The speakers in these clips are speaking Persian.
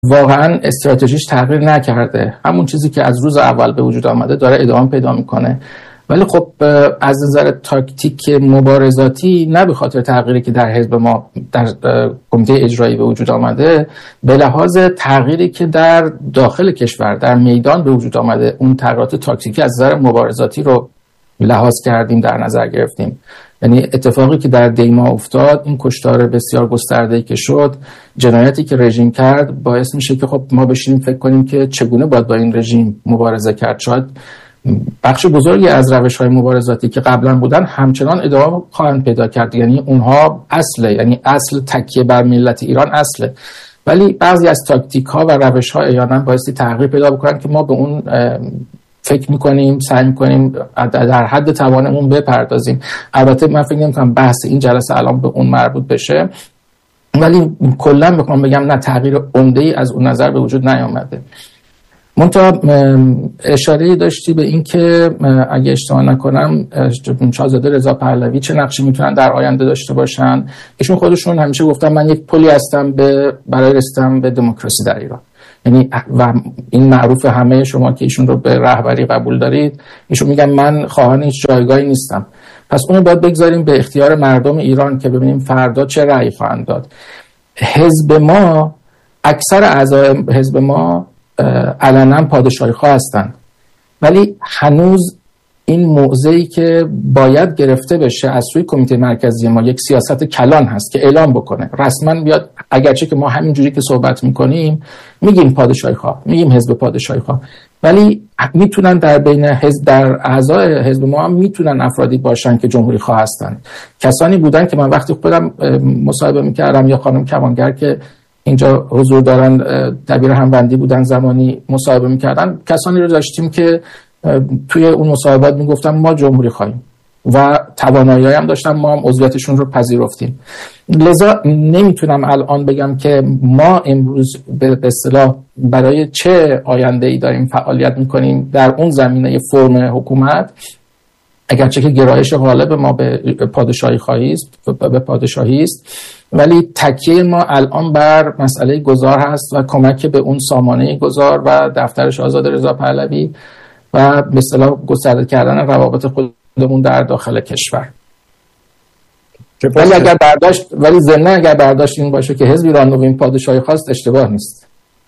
واقعا استراتژیش تغییر نکرده، همون چیزی که از روز اول به وجود آمده داره ادامه پیدا میکنه. ولی خب از نظر تاکتیک مبارزاتی، نه به خاطر تغییری که در حزب ما در کمیته اجرایی به وجود آمده، به لحاظ تغییری که در داخل کشور در میدان به وجود آمده، اون تغییرات تاکتیکی از نظر مبارزاتی رو لحاظ کردیم، در نظر گرفتیم. یعنی اتفاقی که در دیما افتاد، این کشتار بسیار گسترده‌ای که شد، جنایتی که رژیم کرد، باعث میشه که خب ما بشینیم فکر کنیم که چگونه باید با این رژیم مبارزه کرد. شاید بخش بزرگی از روش‌های مبارزاتی که قبلا بودن همچنان ادامه خواهند پیدا کرد، یعنی اونها اصله، یعنی اصل تکیه بر ملت ایران اصله. ولی بعضی از تاکتیک‌ها و روش‌ها احیانا باعثی تغییر پیدا بکنن که ما به اون فکر میکنیم، سعی میکنیم در حد توانمون بپردازیم. البته من فکر نمی‌کنم بحث این جلسه الان به اون مربوط بشه، ولی کلا میخوام بگم نه، تغییر عمده‌ای از اون نظر به وجود نیامده. منتها اشاره داشتی به این که اگه اشتباه نکنم شاهزاده رضا پهلوی چه نقشی میتونن در آینده داشته باشن. ایشون خودشون همیشه گفتن من یک پلی هستم برای رسیدن به دموکراسی در ایران. یعنی و این معروف همه شما که ایشون رو به رهبری قبول دارید، ایشون میگن من خواهان هیچ جایگاهی نیستم. پس اون باید بگذاریم به اختیار مردم ایران که ببینیم فردا چه رأی خواهند داد. حزب ما، اکثر اعضای حزب ما علنا پادشاهی خواه هستند، ولی هنوز این موضعی که باید گرفته بشه از سوی کمیته مرکزی ما یک سیاست کلان هست که اعلام بکنه رسما بیاد، اگرچه که ما همینجوری که صحبت میکنیم میگیم پادشاهی خواه، میگیم حزب پادشاهی خواه، ولی میتونن در بین حزب، در اعضای حزب ما هم میتونن افرادی باشن که جمهوری خواه هستن. کسانی بودن که من وقتی خودم مصاحبه میکردم، یا خانم کمانگر که اینجا حضور دارن دبیر همبندی بودن، زمانی مصاحبه میکردن، کسانی رو داشتیم که توی اون مصاحبات میگفتن ما جمهوری خواهیم و توانایی هم داشتن، ما هم عضویتشون رو پذیرفتیم. لذا نمیتونم الان بگم که ما امروز به اصطلاح برای چه آینده‌ای داریم فعالیت میکنیم در اون زمینه فرم حکومت، اگرچه که گرایش غالب ما به پادشاهی است، ولی تکیه ما الان بر مسئله گذار هست و کمک به اون سامانه گذار و دفتر شاهزاده رضا پهلوی و به اصطلاح گسترده کردن روابط خودمون در داخل کشور. ولی ضمن اگر برداشت این باشه که حزب ایران نوین پادشاهی خواست، اشتباه نیست.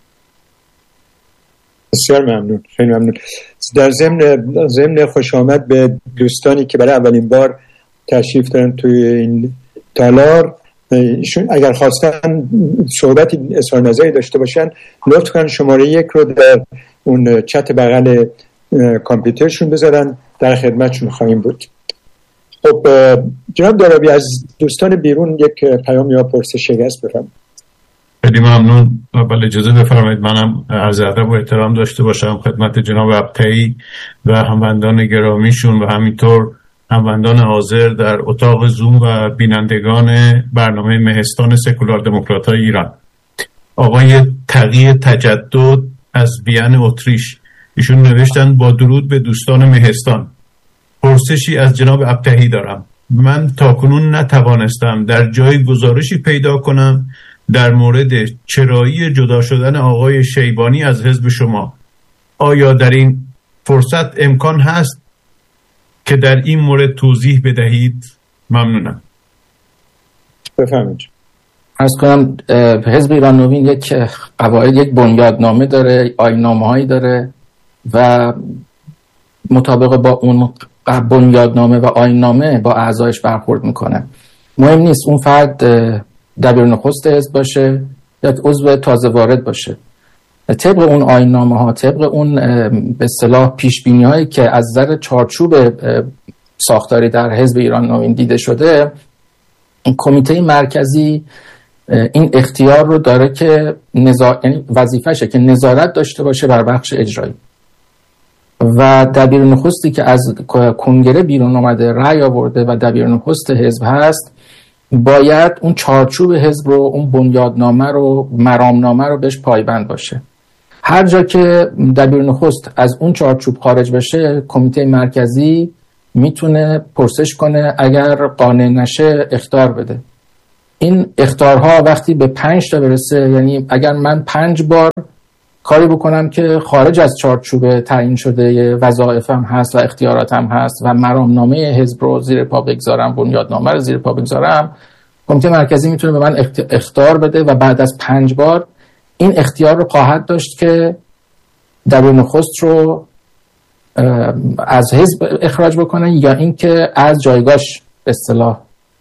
بسیار ممنون، خیلی ممنون. در ضمن خوش آمد به دوستانی که برای اولین بار تشریف دارن توی این تالار. ایشون اگر خواستن صحبتی اظهار نظری داشته باشن، لطف کنن شماره 1 رو در اون چت بغل کامپیوترشون بذارن، در خدمتشون خواهیم بود. خب جناب دارابی، از دوستان بیرون یک پیام یا پرسشی هست، بفرمایید. خیلی ممنون. اول اجازه بفرمایید منم عرض ادب و احترام داشته باشم خدمت جناب ابطحی و هموندان گرامیشون و همینطور هموندان حاضر در اتاق زوم و بینندگان برنامه مهستان سکولار دموکرات‌های ایران. آقای تقی تجدد از وین اتریش، ایشون نوشتن با درود به دوستان مهستان، پرسشی از جناب ابطحی دارم. من تاکنون نتوانستم در جای گزارشی پیدا کنم در مورد چرایی جدا شدن آقای شیبانی از حزب شما. آیا در این فرصت امکان هست که در این مورد توضیح بدهید؟ ممنونم. بفرمایید. عرض کنم حزب ایران نوین یک قواعد، یک بنیادنامه داره، آیین‌نامه‌هایی داره و مطابق با اون بنیادنامه و آیین‌نامه با اعضایش برخورد میکنه. مهم نیست اون فرد دبیر نخست حزب باشه یا عضو تازه وارد باشه. طبق اون آیین‌نامه‌ها، طبق اون به اصطلاح پیش‌بینی‌هایی که از نظر چارچوب ساختاری در حزب ایران نوین دیده شده، کمیته مرکزی این اختیار رو داره که یعنی وظیفه‌شه که نظارت داشته باشه بر بخش اجرایی و دبیر نخستی که از کنگره بیرون اومده، رأی آورده و دبیر نخست حزب هست، باید اون چارچوب حزب رو، اون بنیادنامه رو، مرامنامه رو بهش پایبند باشه. هر جا که دبیر نخست از اون چارچوب خارج بشه، کمیته مرکزی میتونه پرسش کنه، اگر قانع نشه اخطار بده. این اخطارها وقتی به 5 تا برسه، یعنی اگر من 5 بار کاری بکنم که خارج از چارچوب تعیین شده وظایفم هست و اختیاراتم هست و مرامنامه حزب رو زیر پا بگذارم، بنیادنامه رو زیر پا بگذارم، کمیته مرکزی میتونه به من اخطار بده و بعد از 5 بار این اختیار رو خواهد داشت که دبیر نخست رو از حزب اخراج بکنه یا اینکه از جایگاهش به اصطلاح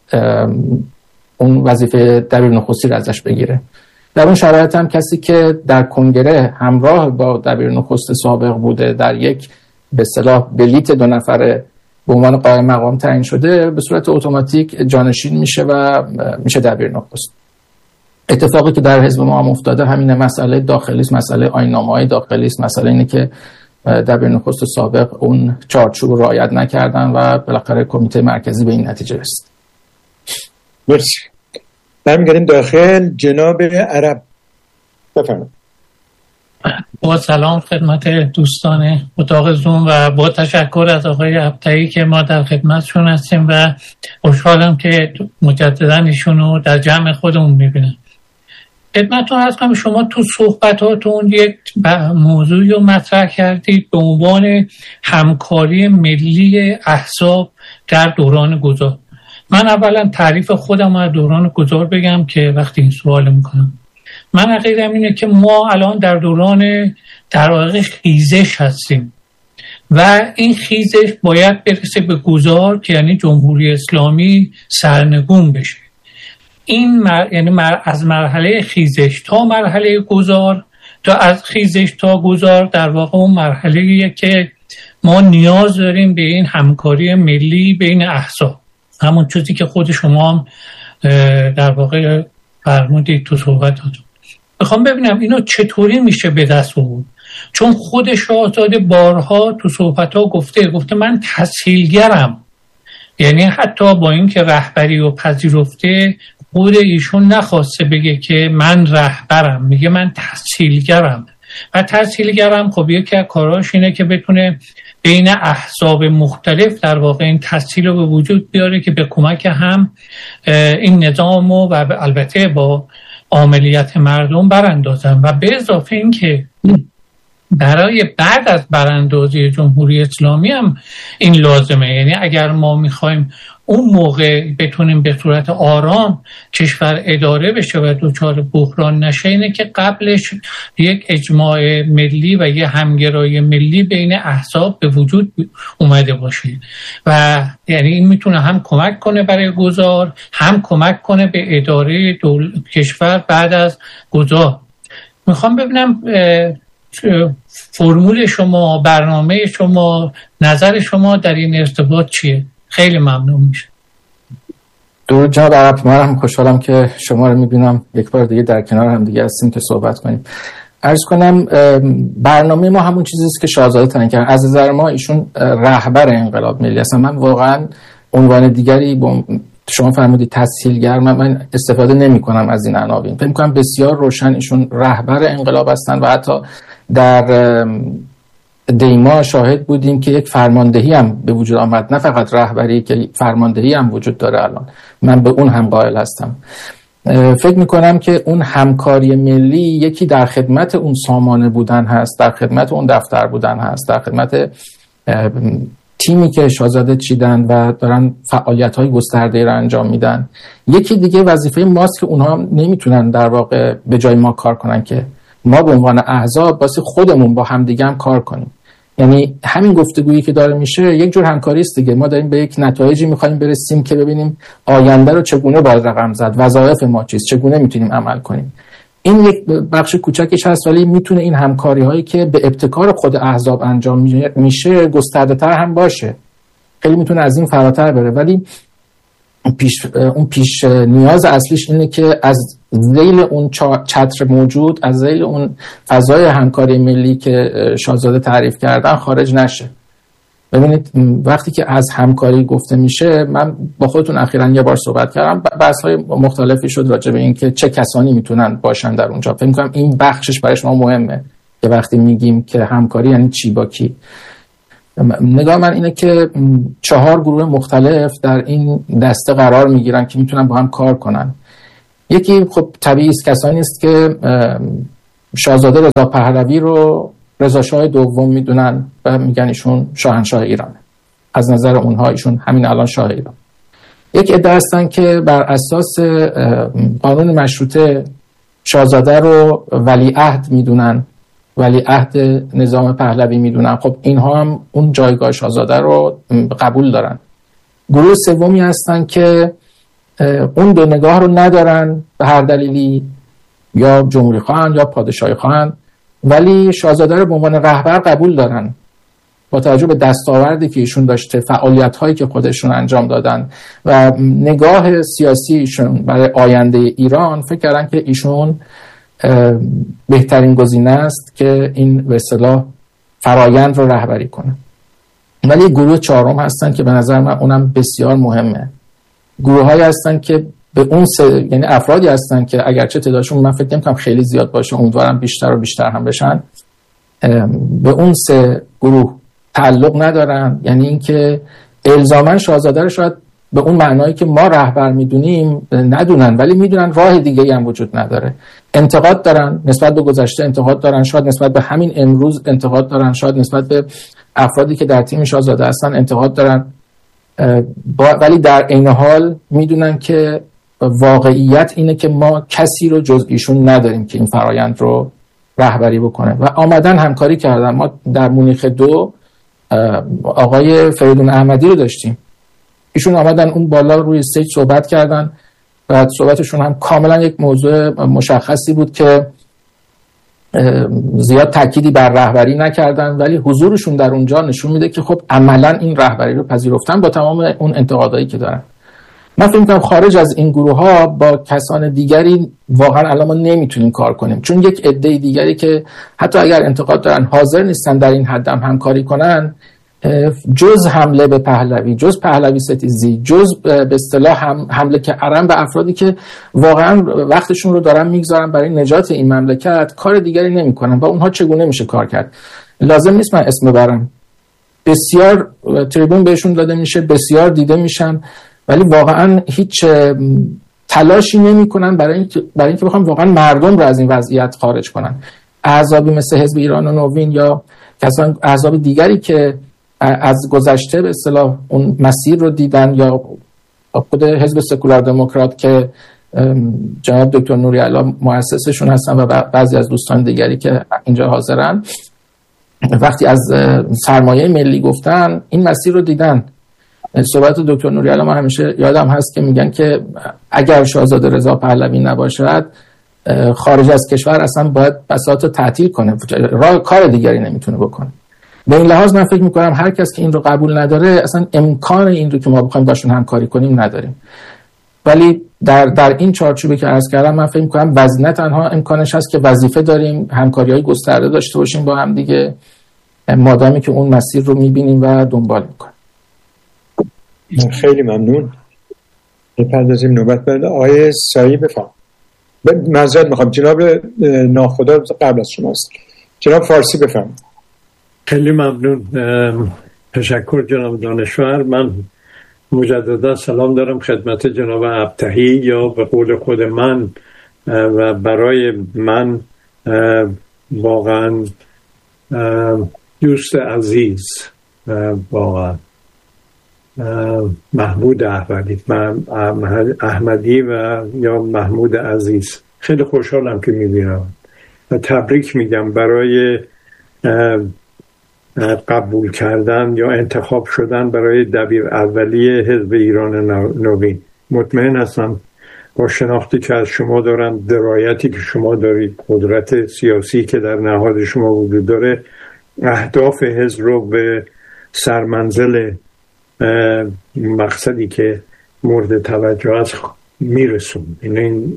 اون وظیفه دبیر نخستی رو ازش بگیره. در اون شرایط هم کسی که در کنگره همراه با دبیر نخست سابق بوده، در یک به اصطلاح بلیت 2 نفره به عنوان قائم مقام تعیین شده، به صورت اتوماتیک جانشین میشه و میشه دبیر نخست. اتفاقی که در حزب ما هم افتاده همین مسئله داخلی است، مسئله آیین‌نامه‌های داخلی است، مسئله اینه که دبیر نخست سابق اون چارچوب رو رعایت نکردن و بالاخره کمیته مرکزی به این نتیجه رسید. مرسی. برمیگردیم داخل. جناب عرب بفرمایید. با سلام خدمت دوستان اتاق زوم و با تشکر از آقای ابطحی که ما در خدمتشون هستیم و خوشحالم که مجددا ایشون رو در جمع خودمون میبینم. خدمتتون هست کنم شما تو صحبتاتون یک موضوعی رو مطرح کردید به عنوان همکاری ملی احزاب در دوران گذار. من اولا تعریف خودم از دوران گذار بگم که وقتی این سوال میکنم، من عقیدم اینه که ما الان در دوران در واقع خیزش هستیم و این خیزش باید برسه به گذار که یعنی جمهوری اسلامی سرنگون بشه. این یعنی از مرحله خیزش تا مرحله گذار، تا از خیزش تا گذار در واقع اون مرحله‌ایه که ما نیاز داریم به این همکاری ملی بین احزاب، همون چیزی که خود شما هم در واقع فرمودید تو صحبتاتون. میخوام ببینم اینو چطوری میشه به دست آورد، چون خود شاهزاده بارها تو صحبت‌ها گفته من تسهیلگرم، یعنی حتی با اینکه رهبری رو پذیرفته خود ایشون نخواسته بگه که من رهبرم، میگه من تسهیلگرم. و تسهیلگرم خب یکی از کاراش اینه که بتونه بین احزاب مختلف در واقع این تسهیل رو به وجود بیاره که به کمک هم این نظام و البته با عملیات مردم براندازن. و به اضافه این که برای بعد از براندازی جمهوری اسلامی هم این لازمه، یعنی اگر ما میخوایم اون موقع بتونیم به صورت آرام کشور اداره بشه و دوچار بحران نشه، اینه که قبلش یک اجماع ملی و یه همگرایی ملی بین احزاب به وجود اومده باشه و یعنی این میتونه هم کمک کنه برای گذار، هم کمک کنه به اداره کشور بعد از گذار. میخوام ببینم فرمول شما، برنامه شما، نظر شما در این ارتباط چیه؟ خیلی ممنون میشه. درود جناب عرب، من هم خوشحالم که شما رو میبینم، یک بار دیگه در کنار هم دیگه هستیم که صحبت کنیم. عرض کنم برنامه ما همون چیزی است که شاهزاده تعیین کرد. از نظر ما ایشون رهبر انقلاب ملی هستن. من واقعا عنوان دیگری شما فرمودید تسهیلگر، من استفاده نمی کنم از این عناوین. فکر می‌کنم بسیار روشن ایشون رهبر انقلاب هستن و حتی در دیما شاهد بودیم که یک فرماندهی هم به وجود آمد، نه فقط رهبری که فرماندهی هم وجود داره الان. من به اون هم قائل هستم. فکر میکنم که اون همکاری ملی یکی در خدمت اون سامانه بودن هست، در خدمت اون دفتر بودن هست، در خدمت تیمی که شاهزاده چیدن و دارن فعالیت‌های گسترده‌ای رو انجام میدن. یکی دیگه وظیفه ماست که اونها نمیتونن در واقع به جای ما کار کنن، که ما به عنوان احزاب واسه خودمون با همدیگه هم کار کنیم. یعنی همین گفتگویی که داره میشه یک جور همکاری است دیگه. ما داریم به یک نتایجی میخوایم برسیم که ببینیم آینده رو چگونه باید رقم زد، وظایف ما چیست، چگونه میتونیم عمل کنیم. این یک بخش کوچکش هست، ولی میتونه این همکاری هایی که به ابتکار خود احزاب انجام میشه گسترده تر هم باشه. خیلی میتونه از این فراتر بره، ولی اون پیش نیاز اصلیش اینه که از ذیل اون چتر موجود، از ذیل اون فضای همکاری ملی که شاهزاده تعریف کردن خارج نشه. ببینید وقتی که از همکاری گفته میشه، من با خودتون اخیراً یه بار صحبت کردم، بحث‌های مختلفی شد راجع به این که چه کسانی میتونن باشن در اونجا. فکر می‌کنم این بخشش برای شما مهمه که وقتی میگیم که همکاری یعنی چی با کی. نگاه من اینه که 4 گروه مختلف در این دسته قرار میگیرن که میتونن با هم کار کنن. یکی خب طبیعی است کسانی است که شاهزاده رضا پهلوی رو رضا شاه دوم میدونن و میگن ایشون شاهنشاه ایرانه. از نظر اونها ایشون همین الان شاه ایران. یک عده هستن که بر اساس قانون مشروطه شاهزاده رو ولیعهد میدونن، ولیعهد نظام پهلوی میدونن. خب اینها هم اون جایگاه شاهزاده رو قبول دارن. گروه سومی هستن که اون دو نگاه رو ندارن به هر دلیلی، یا جمهوری خواهن یا پادشاهی خواهن، ولی شاهزاده رو به عنوان رهبر قبول دارن با توجه به دستاوردی که ایشون داشته، فعالیت هایی که خودشون انجام دادن و نگاه سیاسی ایشون برای آینده ایران، فکر کردن که ایشون بهترین گزینه است که این به اصطلاح فرایند رو رهبری کنه. ولی گروه چهارم هستن که به نظر من اونم بسیار مهمه. گروه هایی هستن که به اون یعنی افرادی هستن که اگرچه تعدادشون من فکر نمی‌کنم خیلی زیاد باشه، امیدوارم بیشتر و بیشتر هم بشن، به اون سه گروه تعلق ندارن. یعنی اینکه الزاما شاهزاده رو شاید به اون معنایی که ما رهبر میدونیم ندونن، ولی میدونن راه دیگه‌ای هم وجود نداره. انتقاد دارن نسبت به گذشته، انتقاد دارن شاید نسبت به همین امروز، انتقاد دارن شاید نسبت به افرادی که در تیم شاهزاده هستن انتقاد دارن، ولی در عین حال میدونن که واقعیت اینه که ما کسی رو جز ایشون نداریم که این فرایند رو رهبری بکنه و آمدن همکاری کردن. ما در مونیخ 2 آقای فریدون احمدی رو داشتیم، ایشون آمدن اون بالا روی استیج صحبت کردن و صحبتشون هم کاملا یک موضوع مشخصی بود که زیاد تأکیدی بر رهبری نکردن، ولی حضورشون در اونجا نشون میده که خب عملا این رهبری رو پذیرفتن با تمام اون انتقادایی که دارن. من فکر می‌کنم خارج از این گروه ها با کسان دیگری واقعا الان ما نمیتونیم کار کنیم، چون یک عده دیگری که حتی اگر انتقاد دارن حاضر نیستن در این حد هم همکاری کنن، جز حمله به پهلوی، جز پهلوی ستیزی، جز به اصطلاح حمله که ارم به افرادی که واقعا وقتشون رو دارن میگذارن برای نجات این مملکت، کار دیگری نمیکنن. با اونها چگونه میشه کار کرد؟ لازم نیست من اسم ببرم، بسیار تریبون بهشون داده میشه، بسیار دیده میشن، ولی واقعا هیچ تلاشی نمیکنن برای اینکه بخوام واقعا مردم رو از این وضعیت خارج کنن. احزابی مثل حزب ایران نوین یا کسان احزاب دیگری که از گذشته به اصطلاح اون مسیر رو دیدن، یا خود حزب سکولار دموکرات که جناب دکتر نوری‌علا مؤسسشون هستن و بعضی از دوستان دیگری که اینجا حاضرن، وقتی از سرمایه ملی گفتن این مسیر رو دیدن. صحبت دکتر نوری‌علا ما همیشه یادم هست که میگن که اگر شاهزاده رضا پهلوی نباشد خارج از کشور اصلا باید بساط تعطیل کنه، راه کار دیگری نمیتونه بکنه. به این لحاظ من فکر میکنم هر کس که این رو قبول نداره اصلا امکان این رو که ما بخوایم باشون همکاری کنیم نداریم. ولی در این چارچوبی که عرض کردم من فکر میکنم نه تنها امکانش هست که وظیفه داریم همکاری‌های گسترده داشته باشیم با هم دیگه، مادامی که اون مسیر رو میبینیم و دنبال میکنیم. خیلی ممنون. بپردازیم نوبت بعد آقای سایی بفهم. معذرت میخوام جناب ناخدا قبل از شماست. جناب فارسی بفهم. خیلی ممنون. تشکر جناب دانشور. من مجددا سلام دارم خدمت جناب ابطحی، یا به قول خود من و برای من واقعا دوست عزیز، واقعا محمود احمدی و یا محمود عزیز، خیلی خوشحالم که میبینم و تبریک میگم برای قبول کردن یا انتخاب شدن برای دبیر اولیه حزب ایران نوین. مطمئن هستم با شناختی که از شما دارم، درایتی که شما دارید، قدرت سیاسی که در نهاد شما وجود داره، اهداف حزب رو به سرمنزل مقصدی که مورد توجه است میرسون. این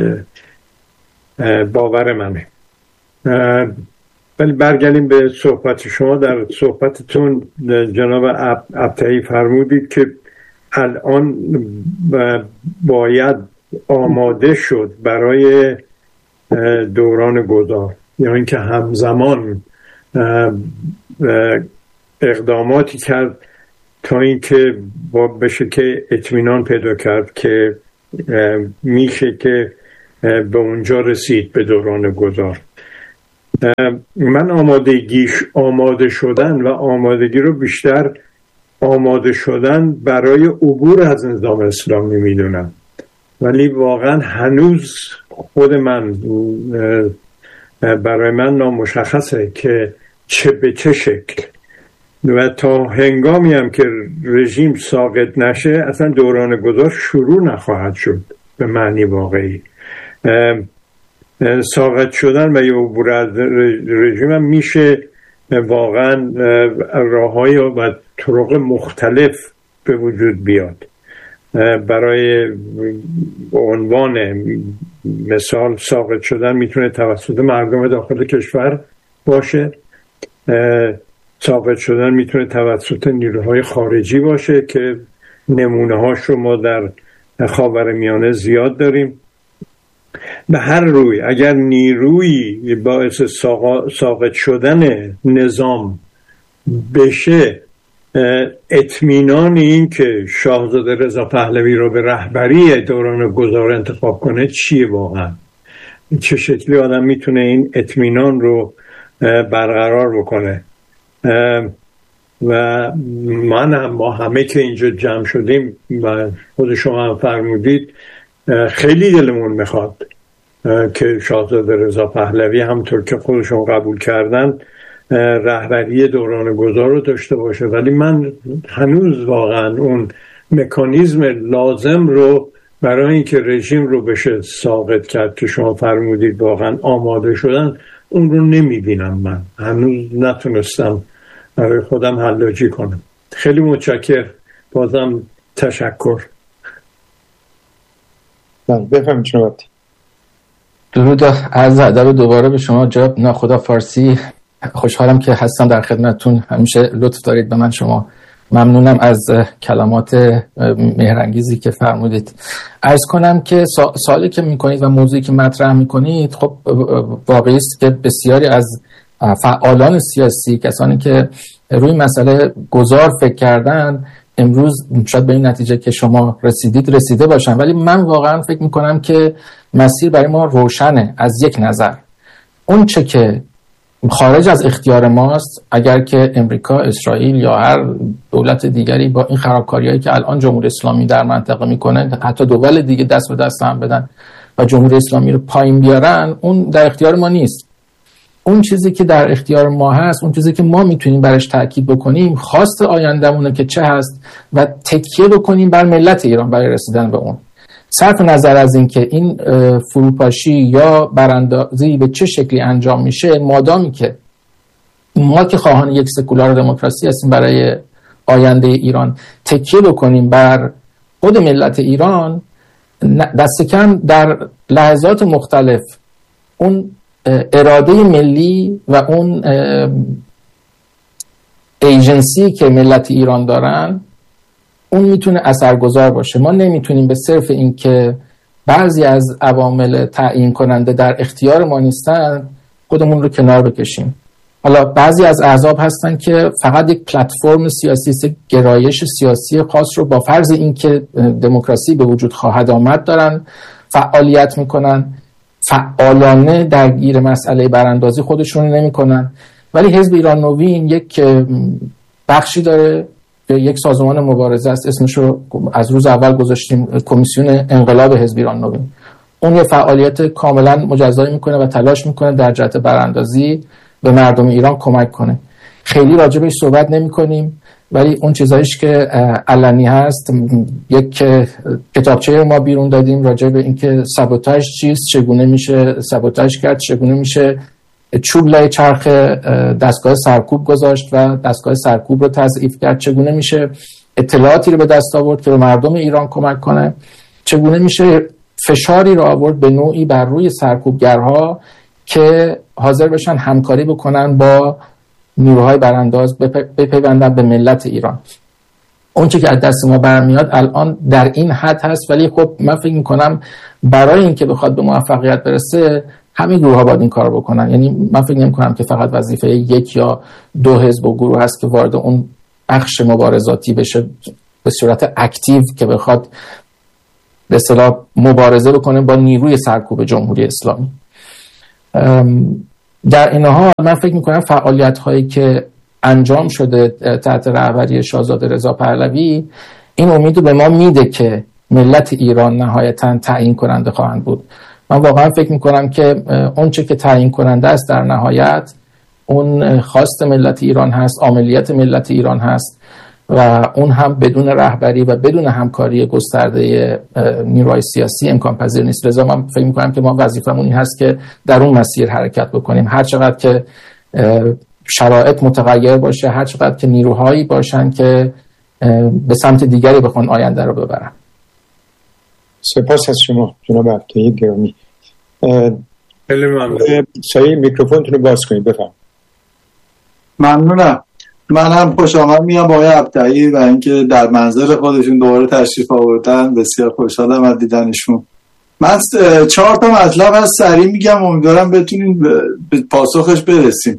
باور منه. ولی برگردیم به صحبت شما. در صحبتتون جناب ابطحی فرمودید که الان باید آماده شد برای دوران گذار، یا اینکه همزمان اقداماتی کرد تا اینکه بشه که اطمینان پیدا کرد که میشه که به اونجا رسید، به دوران گذار. من آماده شدن و آمادگی رو بیشتر آماده شدن برای عبور از نظام اسلامی میدونم، ولی واقعا هنوز خود من برای من نامشخصه که به چه شکل و تا هنگامی هم که رژیم ساقط نشه اصلا دوران گذار شروع نخواهد شد به معنی واقعی. ساقط شدن و یا عبور از رژیم هم میشه واقعا راه‌های و طرق مختلف به وجود بیاد. برای عنوان مثال ساقط شدن میتونه توسط مردم داخل کشور باشه، ساقط شدن میتونه توسط نیروهای خارجی باشه که نمونه هاش رو ما در خاورمیانه زیاد داریم. به هر روی اگر نیروی باعث ساقط شدن نظام بشه، اطمینان این که شاهزاده رضا پهلوی رو به رهبری دوران گذار انتخاب کنه چیه واقعا؟ چه شکلی آدم میتونه این اطمینان رو برقرار بکنه؟ و ما همه که اینجا جمع شدیم و خود شما هم فرمودید خیلی دلمون میخواد که شاهزاده رضا پهلوی همطور که خودشون قبول کردن رهبری دوران گذار رو داشته باشه، ولی من هنوز واقعا اون مکانیزم لازم رو برای اینکه رژیم رو بشه ساقط کرد که شما فرمودید واقعا آماده شدن، اون رو نمیبینم. من هنوز نتونستم برای خودم حلاجی کنم. خیلی متشکرم، بازم تشکر. بفهمید شما. درود عرض ادب دوباره به شما جناب ناخدا فارسی. خوشحالم که هستم در خدمتتون. همیشه لطف دارید به من. شما ممنونم از کلمات مهرانگیزی که فرمودید. عرض کنم که سوالی که میکنید و موضوعی که مطرح میکنید خب واقعی است که بسیاری از فعالان سیاسی، کسانی که روی مسئله گذار فکر کردن، امروز شاید به این نتیجه که شما رسیده باشن، ولی من واقعا فکر میکنم که مسیر برای ما روشنه. از یک نظر اون چه که خارج از اختیار ماست، اگر که امریکا، اسرائیل یا هر دولت دیگری با این خرابکاریایی که الان جمهوری اسلامی در منطقه میکنه، حتی دول دیگه دست به دست هم بدن و جمهوری اسلامی رو پایین بیارن، اون در اختیار ما نیست. اون چیزی که در اختیار ما هست، اون چیزی که ما میتونیم برش تاکید بکنیم، خواست آیندهمونه که چه هست و تکیه بکنیم بر ملت ایران برای رسیدن به اون. صرف نظر از این که این فروپاشی یا براندازی به چه شکلی انجام میشه، مادامی که ما که خواهان یک سکولار دموکراسی هستیم برای آینده ایران، تکیه بکنیم بر خود ملت ایران، دست کم در لحظات مختلف اون اراده ملی و اون ایجنسی که ملت ایران دارن، اون میتونه اثرگذار باشه. ما نمیتونیم به صرف این که بعضی از عوامل تعیین کننده در اختیار ما نیستن خودمون رو کنار بکشیم. حالا بعضی از احزاب هستن که فقط یک پلتفرم سیاسی، گرایش سیاسی خاص رو با فرض این که دموکراسی به وجود خواهد آمد دارن فعالیت میکنن، فعالانه درگیر مسئله براندازی خودشون نمیکنن. ولی حزب ایران نوین یک بخشی داره که یک سازمان مبارزه است، اسمشو از روز اول گذاشتیم کمیسیون انقلاب حزب ایران نوین. اون یه فعالیت کاملا مجزایی میکنه و تلاش میکنه در جهت براندازی به مردم ایران کمک کنه. خیلی راجبش صحبت نمیکنیم، ولی اون چیزایش که علنی هست، یک کتابچه ما بیرون دادیم راجع به اینکه سابوتاژ چیست، چگونه میشه سابوتاژ کرد، چگونه میشه چوب لای چرخ دستگاه سرکوب گذاشت و دستگاه سرکوب رو تضعیف کرد، چگونه میشه اطلاعاتی رو به دست آورد که به مردم ایران کمک کنه، چگونه میشه فشاری رو آورد به نوعی بر روی سرکوبگرها که حاضر بشن همکاری بکنن با نیروهای برانداز، بپیوندن به ملت ایران. اون چی که از دست ما برمیاد الان در این حد هست، ولی خب من فکر میکنم برای اینکه بخواد به موفقیت برسه همین گروه ها باید این کار بکنن. یعنی من فکر نمی‌کنم که فقط وظیفه یک یا دو حزب و گروه هست که وارد اون بخش مبارزاتی بشه به صورت اکتیو که بخواد به اصطلاح مبارزه بکنه با نیروی سرکوب جمهوری اسلامی. در این حال من فکر میکنم فعالیت هایی که انجام شده تحت رهبری شاهزاده رضا پهلوی این امید رو به ما میده که ملت ایران نهایتاً تعیین کننده خواهند بود. من واقعا فکر میکنم که اون چه که تعیین کننده است در نهایت اون خواست ملت ایران هست، عملیات ملت ایران هست و اون هم بدون رهبری و بدون همکاری گسترده نیروهای سیاسی امکان پذیر نیست. لذا من فکر میکنم که ما وظیفمون این هست که در اون مسیر حرکت بکنیم، هر چقدر که شرایط متغیر باشه، هر چقدر که نیروهایی باشن که به سمت دیگری بخوان آینده رو ببرن. سپاس از شما جناب عبدی گرامی. خیلی ممنون. سایه میکروفونتون رو باز کنید، بفرمایید. ممنونم. من هم خوش آمد میگم با آقای عبدی و اینکه در منزل خودشون دوباره تشریف آوردن، بسیار خوشحالم از دیدنشون. من 4 تا مطلب از سریع میگم، امیدوارم بتونیم به پاسخش برسیم.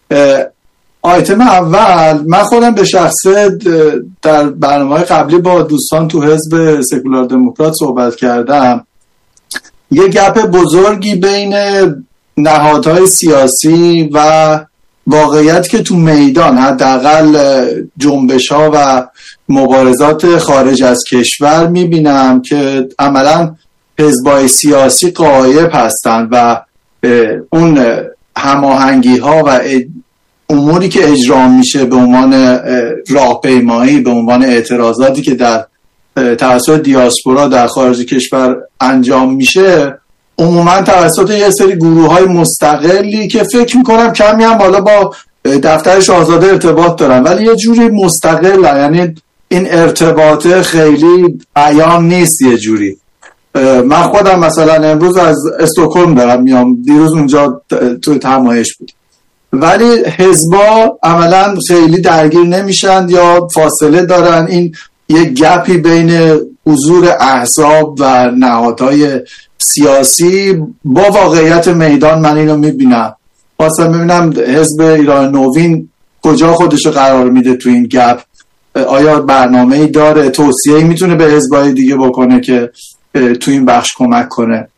آیتم اول، من خودم به شخصه در برنامه‌های قبلی با دوستان تو حزب سکولار دموکرات صحبت کردم. یه گپ بزرگی بین نهادهای سیاسی و واقعیت که تو میدان حداقل جنبش‌ها و مبارزات خارج از کشور میبینم که عملاً حزب‌های سیاسی غایب هستند و اون هماهنگی‌ها و اموری که اجرا میشه به عنوان راهپیمایی، به عنوان اعتراضاتی که در توسط دیاسپورا در خارج کشور انجام میشه، عموما توسط یه سری گروه‌های مستقلی که فکر میکنم کمی هم حالا با دفتر شاهزاده ارتباط دارن ولی یه جوری مستقل، یعنی این ارتباط خیلی عیان نیست. یه جوری من خودم مثلا امروز از استکهلم دارم میام، دیروز اونجا توی تمایش بود، ولی حزبا عملا خیلی درگیر نمیشن یا فاصله دارن. این یک گپی بین حضور احزاب و نهادهای سیاسی با واقعیت میدان، من اینو میبینم. واسه میبینم حزب ایران نوین کجا خودشو قرار میده تو این گپ، آیا برنامه‌ای داره، توصیه‌ای میتونه به حزبای دیگه بکنه که تو این بخش کمک کنه.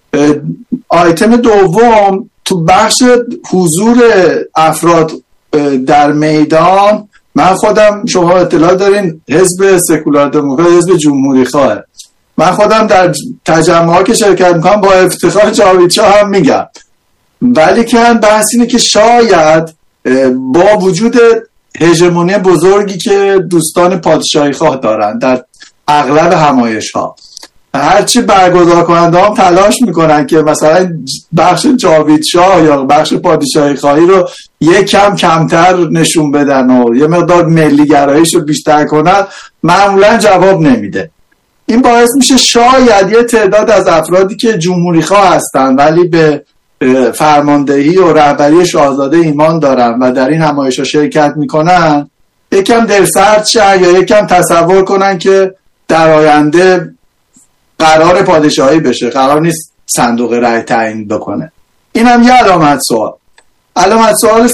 آیتم دوم، تو بخش حضور افراد در میدان، من خودم، شما اطلاع دارین حزب سکولار دموکرات حزب جمهوری خواه، من خودم در تجمع‌ها که شرکت میکنم با افتخار جاوید شاه هم میگم، ولی که بحث اینه که شاید با وجود هژمونی بزرگی که دوستان پادشاهی خواه دارن در اغلب همایش‌ها، هرچی برگزار کننده هم تلاش میکنن که مثلا بخش جاوید شاه یا بخش پادشاهی خواهی رو یک کم کمتر نشون بدن و یه مقدار ملی گراییش رو بیشتر کنن، معمولا جواب نمیده. این باعث میشه شاید یه تعداد از افرادی که جمهوری خواه هستن ولی به فرماندهی و رهبری شاهزاده ایمان دارن و در این همایش‌ها شرکت میکنن، یکم دلسرد شن یا یکم تصور کنن که در آینده قرار پادشاهی بشه، قرار نیست صندوق رای تعیین بکنه. این هم یه علامت سوال. علامت سوال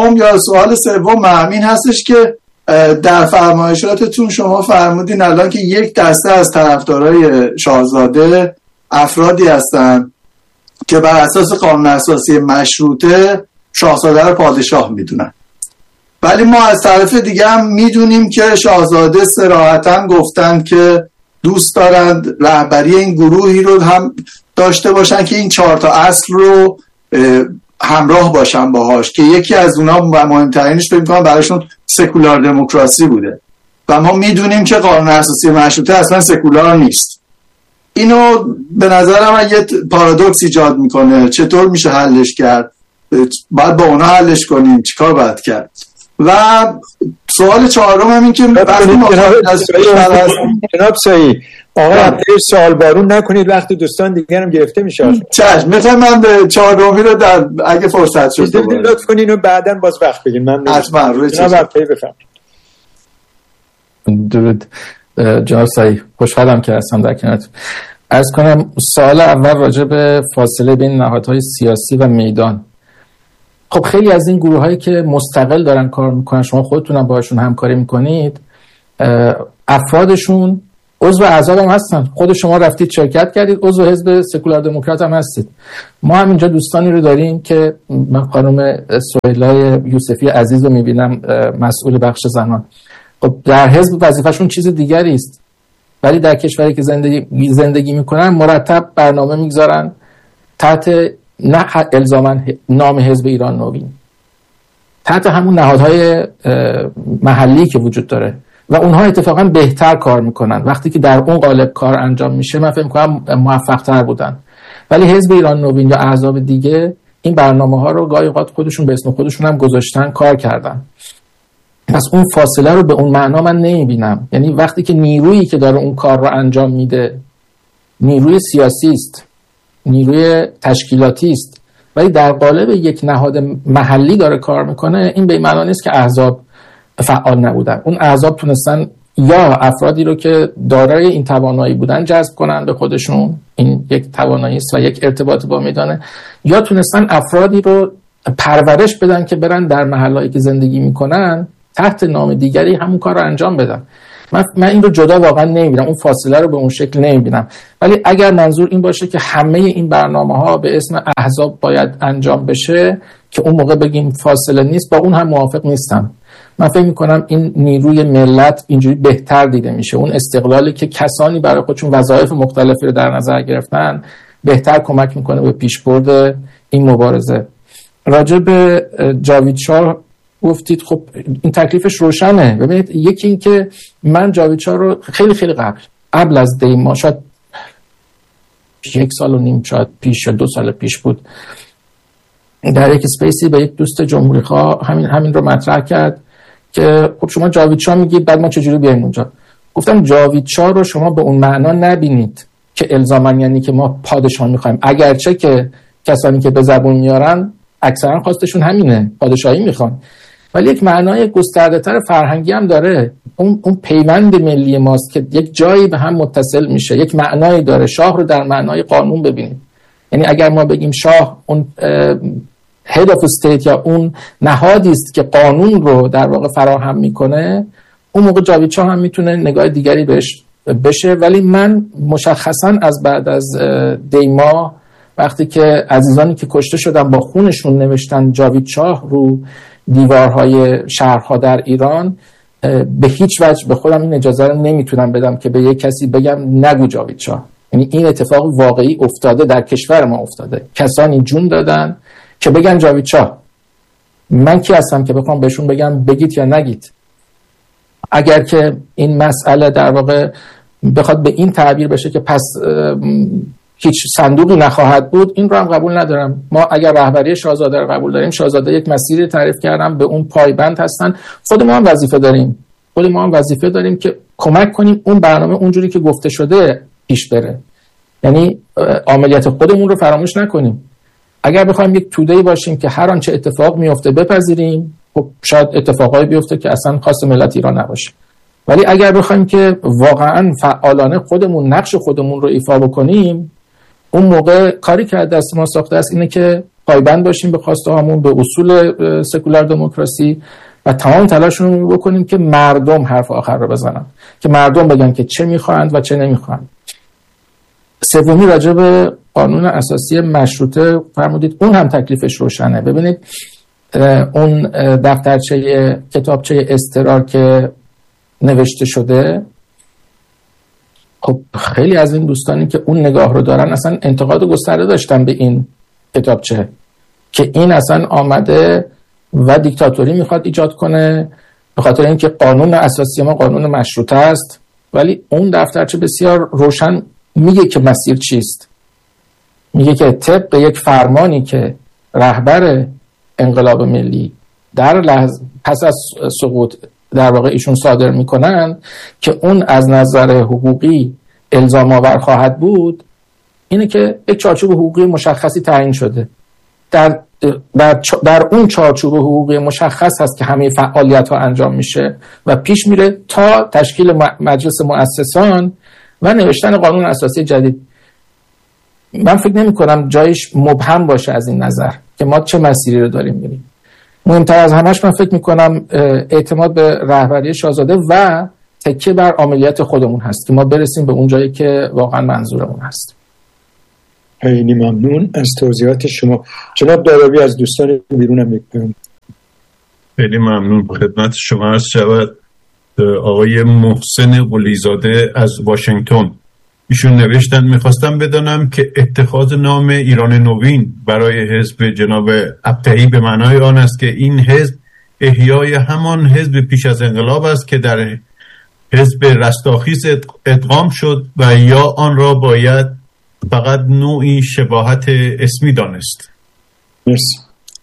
سوم همین هستش که در فرمایشاتتون شما فرمودین الان که یک دسته از طرفدارای شاهزاده افرادی هستن که بر اساس قانون اساسی مشروطه شاهزاده رو پادشاه میدونن، ولی ما از طرف دیگه هم میدونیم که شاهزاده صراحتاً گفتن که دوست دارند رهبری این گروهی رو هم داشته باشن که این 4 تا اصل رو همراه باشن باهاش، که یکی از اونا و مهمترینش فکر می‌کنم براشون سکولار دموکراسی بوده و ما میدونیم که قانون اساسی مشروطه اصلا سکولار نیست. اینو به نظر من یه پارادوکس ایجاد میکنه. چطور میشه حلش کرد؟ باید با اونا حلش کنیم، چیکار باید کرد؟ و سوال چهارم هم این که جناب سایی آقای عبدی سوال بارون نکنید وقتی دوستان دیگر هم گرفته میشه. چشم، میخوام من به چهارمی رو در اگه فرصت شد لطف کنین و بعداً باز وقت بگین. من حتما روی جناب عبدی بفرمایید. درود جناب سایی، خوشحالم که هستم در کنارتون. عرض کنم سوال اول راجع به فاصله بین نهادهای سیاسی و میدان. خب خیلی از این گروه هایی که مستقل دارن کار میکنن، شما خودتونم باشون همکاری میکنید، افرادشون عضو احزاب هم هستن، خود شما رفتید شرکت کردید، عضو حزب سکولار دموکرات هم هستید. ما هم اینجا دوستانی رو داریم که من خانم سهیلای یوسفی عزیز رو میبینم مسئول بخش زنان. خب در حزب وظیفه‌شون چیز دیگری است، ولی در کشوری که زندگی میکنن مرتب برنامه میگذارن تحت نه الزاماً نام حزب ایران نوین، تحت همون نهادهای محلی که وجود داره و اونها اتفاقا بهتر کار میکنن. وقتی که در اون قالب کار انجام میشه من فکر میکنم موفق تر بودن. ولی حزب ایران نوین یا احزاب دیگه این برنامه ها رو گاهی اوقات خودشون به اسم خودشون هم گذاشتن، کار کردن. پس اون فاصله رو به اون معنا من نمیبینم. یعنی وقتی که نیرویی که داره اون کار رو انجام میده نیروی سیاسی است، نیروی تشکیلاتی است، ولی در قالب یک نهاد محلی داره کار میکنه، این به این معنا نیست که احزاب فعال نبودن. اون احزاب تونستن یا افرادی رو که دارای این توانایی بودن جذب کنن به خودشون، این یک توانایی است و یک ارتباط با میدانه، یا تونستن افرادی رو پرورش بدن که برن در محلهایی که زندگی میکنن تحت نام دیگری همون کار رو انجام بدن. من این رو جدا واقعا نمیبینم، اون فاصله رو به اون شکل نمیبینم. ولی اگر منظور این باشه که همه این برنامه‌ها به اسم احزاب باید انجام بشه که اون موقع بگیم فاصله نیست، با اون هم موافق نیستم. من فکر میکنم این نیروی ملت اینجوری بهتر دیده میشه، اون استقلالی که کسانی برای خودشون وظایف مختلفی رو در نظر گرفتن بهتر کمک میکنه به پیشبرد این مبارزه. راجع به جاوید شاه گفتید، خب این تکلیفش روشنه. ببینید، یکی این که من جاوید شاه رو خیلی خیلی قبل از دیما، شاید 1.5 سال شاید پیش یا 2 سال پیش بود، در یک اسپیسی به یک دوست جمهوری خواه همین رو مطرح کرد که خب شما جاوید شاه میگید، بعد ما چجوری بیایم اونجا؟ گفتم جاوید شاه رو شما به اون معنا نبینید که الزاما یعنی که ما پادشاه میخوایم، اگرچه که کسانی که به زبون میارن اکثرا خواستشون همینه، پادشاهی میخوان، ولی یک معنای گسترده‌تر فرهنگی هم داره. اون پیوند ملی ماست که یک جایی به هم متصل میشه، یک معنایی داره. شاه رو در معنای قانون ببینید. یعنی اگر ما بگیم شاه اون head of state یا اون نهادی است که قانون رو در واقع فراهم میکنه، اون موقع جاوید شاه هم میتونه نگاه دیگری بهش بشه. ولی من مشخصا از بعد از دیما، وقتی که عزیزانی که کشته شدن با خونشون نوشتن جاوید شاه رو دیوارهای شهرها در ایران، به هیچ وجه به خودم این اجازه رو نمیتونم بدم که به یک کسی بگم نگو جاوید شاه. یعنی این اتفاق واقعی افتاده، در کشور ما افتاده، کسانی جون دادن که بگن جاوید شاه. من کی هستم که بخوام بهشون بگم بگید یا نگید؟ اگر که این مسئله در واقع بخواد به این تعبیر بشه که پس هیچ صندوقی نخواهد بود، این رو هم قبول ندارم. ما اگر رهبری شاهزاده رو قبول داریم، شاهزاده یک مسیری تعریف کردم، به اون پایبند هستن. خود ما هم وظیفه داریم که کمک کنیم اون برنامه اونجوری که گفته شده پیش بره. یعنی عملیات خودمون رو فراموش نکنیم. اگر بخوایم یک توده‌ای باشیم که هر آنچه اتفاق میفته بپذیریم، خب شاید اتفاقایی بیفته که اصلا خاص ملت ایران نباشه. ولی اگر بخوایم که واقعا فعالانه خودمون نقش خودمون رو ایفا بکنیم، اون موقع کاری که دست ما ساخته است اینه که پایبند باشیم به خواسته هامون، به اصول سکولار دموکراسی و تمام تلاشمون رو بکنیم که مردم حرف آخر رو بزنن، که مردم بگن که چه میخواهند و چه نمیخواهند. سومی راجع به قانون اساسی مشروطه فرمودید، اون هم تکلیفش روشنه. ببینید، اون دفترچه کتابچه اضطرار که نوشته شده، خب خیلی از این دوستانی که اون نگاه رو دارن اصلا انتقاد گسترده داشتن به این کتابچه که این اصلا آمده و دیکتاتوری میخواد ایجاد کنه، به خاطر اینکه قانون اساسی ما قانون مشروطه است. ولی اون دفترچه بسیار روشن میگه که مسیر چیست. میگه که طبق یک فرمانی که رهبر انقلاب ملی در لحظه پس از سقوط در واقع ایشون صادر میکنن که اون از نظر حقوقی الزام آور خواهد بود، اینه که یک چارچوب حقوقی مشخصی تعیین شده. در اون چارچوب حقوقی مشخص هست که همه فعالیت ها انجام میشه و پیش میره تا تشکیل مجلس مؤسسان و نوشتن قانون اساسی جدید. من فکر نمی کنم جایش مبهم باشه از این نظر که ما چه مسیری رو داریم میریم. مهمتر از همش من فکر می کنم اعتماد به رهبری شاهزاده و تکیه بر عملیات خودمون هست که ما برسیم به اون جایی که واقعا منظورمون هست. خیلی ممنون از توضیحات شما. جناب دارابی از دوستان بیرونم یک پیام. خیلی ممنون. خدمت شما عرض شود آقای محسن قلیزاده از واشنگتن. ایشون نوشتن میخواستم بدانم که اتخاذ نام ایران نوین برای حزب جناب ابطحی به معنای آن است که این حزب احیای همان حزب پیش از انقلاب است که در حزب رستاخیز ادغام شد و یا آن را باید فقط نوعی شباهت اسمی دانست. مرسی.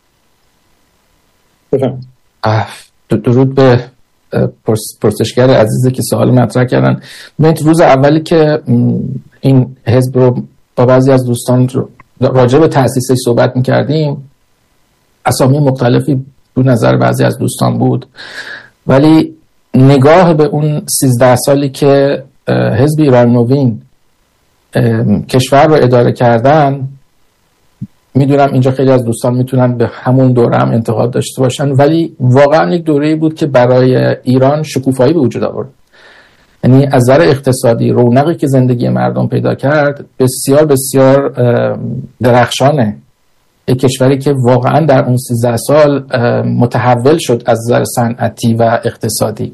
بفهم. درود به پرسشگر عزیزی که سوال مطرح کردن. من روز اولی که این حزب رو با بعضی از دوستان راجع به تأسیسش صحبت می‌کردیم، اسامی مختلفی رو نظر بعضی از دوستان بود، ولی نگاه به اون 13 سالی که حزب ایران نوین کشور رو اداره کردن، میدونم اینجا خیلی از دوستان میتونن به همون دوره هم انتقاد داشته باشن، ولی واقعا یک دوره‌ای بود که برای ایران شکوفایی به وجود آورد. یعنی از نظر اقتصادی رونقی که زندگی مردم پیدا کرد بسیار بسیار درخشانه. یک کشوری که واقعا در اون 13 سال متحول شد از نظر صنعتی و اقتصادی.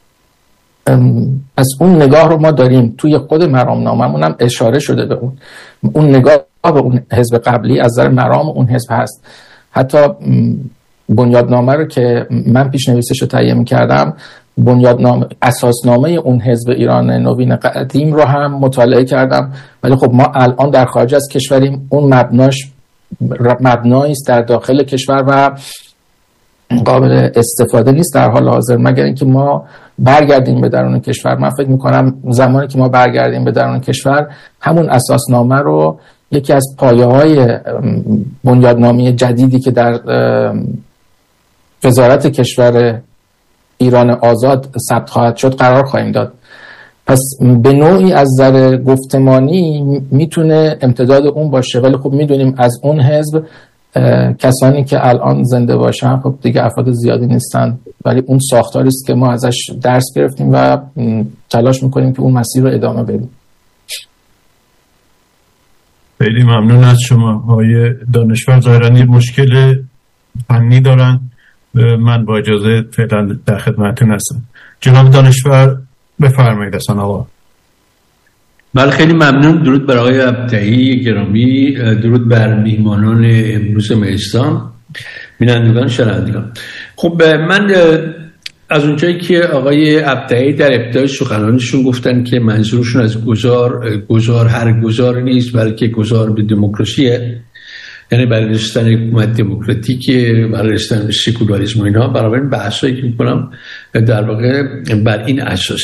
از اون نگاه رو ما داریم توی خود مرامنامه‌مون هم اشاره شده به اون نگاه به اون حزب قبلی از نظر مرام اون حزب هست. حتی بنیادنامه رو که من پیشنویسش رو تهیه می‌کردم، بنیادنامه اساسنامه اون حزب ایران نوین قدیم رو هم مطالعه کردم، ولی خب ما الان در خارج از کشوریم، اون مبنایی است در داخل کشور و قابل استفاده نیست در حال حاضر، مگر اینکه ما برگردیم به درون کشور. من فکر میکنم زمانی که ما برگردیم به درون کشور، همون اساسنامه رو یکی از پایه‌های بنیادنامه جدیدی که در وزارت کشور ایران آزاد ثبت خواهد شد قرار خواهیم داد. پس به نوعی از نظر گفتمانی میتونه امتداد اون باشه، ولی خب میدونیم از اون حزب کسانی که الان زنده باشن خب دیگه افراد زیادی نیستن، ولی اون ساختاری است که ما ازش درس گرفتیم و تلاش میکنیم که اون مسیر رو ادامه بدیم. خیلی ممنون از شما. آقای دانشور ظاهراً یه مشکل فنی دارن، من با اجازه فعلا در خدمتتون هستم. جناب دانشور بفرمایید. اصلا آقا. بله خیلی ممنون. درود بر آقای ابطحی گرامی، درود بر میهمانان امروز مهستان، بینندگان شنوندگان. خب من از اونجایی که آقای ابطحی در ابتدای سخنانشون گفتن که منظورشون از گذار هر گذار نیست بلکه گذار به دموکراسیه، یعنی برای رسیدن حکومت دموکراتیک، برای رسیدن به سکولاریسم و اینها، برای این بحثایی که میکنم در واقع بر این اساس.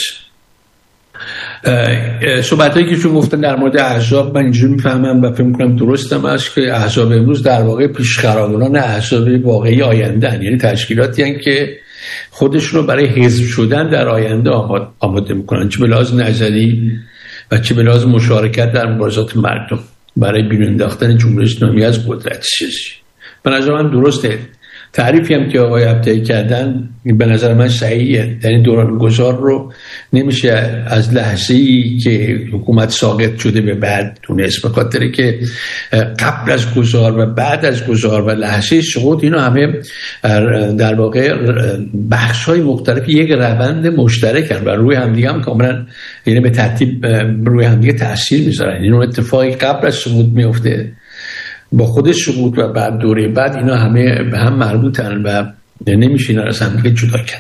صحبتایی که چون گفتن در مورد احزاب، من اینجوری میفهمم و فکر میکنم درستم است که احزاب امروز در واقع پیشخراوران احزاب واقعی آینده هستند، یعنی تشکیلاتی هستند که خودشون رو برای حزب شدن در آینده آماده میکنن، چه به لحاظ نظری و چه به لحاظ مشارکت در مبارزات مردم برای بیرون انداختن جمهوری اسلامی از قدرت سیاسی. به نظر من درسته. تعریفی هم که آقای ابطحی کردن به نظر من صحیحه. یعنی دوران گذار رو نمیشه از لحظه‌ای که حکومت ساقط شده به بعد دونست، به خاطر که قبل از گذار و بعد از گذار و لحظه سقوط اینا همه در واقع بخش‌های مختلف یک روند مشترک هستند و روی همدیگه هم کاملا، یعنی به ترتیب روی همدیگه تاثیر میذارن. این اتفاقی قبل از سقوط میفته با خود سقوط و بعد دوره بعد، اینا همه به هم مربوطن و نمیشه اینا از هم جدا کرد.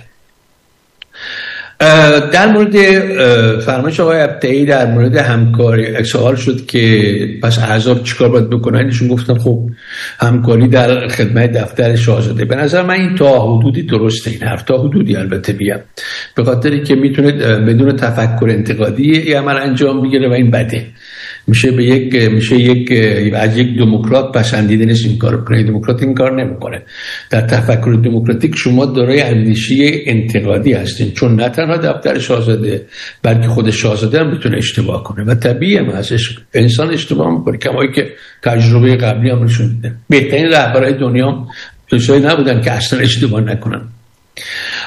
در مورد فرمایش آقای ابطحی در مورد همکاری سوال شد که پس احزاب چیکار باید بکنن. ایشون گفتن خب همکاری در خدمت دفتر شاهزاده. به نظر من این تا حدودی درسته، این حرف تا حدودی البته بگم، به خاطری که میتونه بدون تفکر انتقادی یه عمل انجام بگیره و این بده. میشه از یک دموکرات پسندیده نیست این کار بکنه. دموکرات این کار نمیکنه. در تفکر دموکراتیک شما دارای اندیشه انتقادی هستین، چون نه تنها دفتر شاهزاده بلکه خود شاهزاده هم میتونه اشتباه کنه و طبیعیه هستش انسان اشتباه میکنه، کمایی که تجربه قبلی هم نشون میده. بهترین رهبرای دنیا کسایی نبودن که اصلا اشتباه نکنن.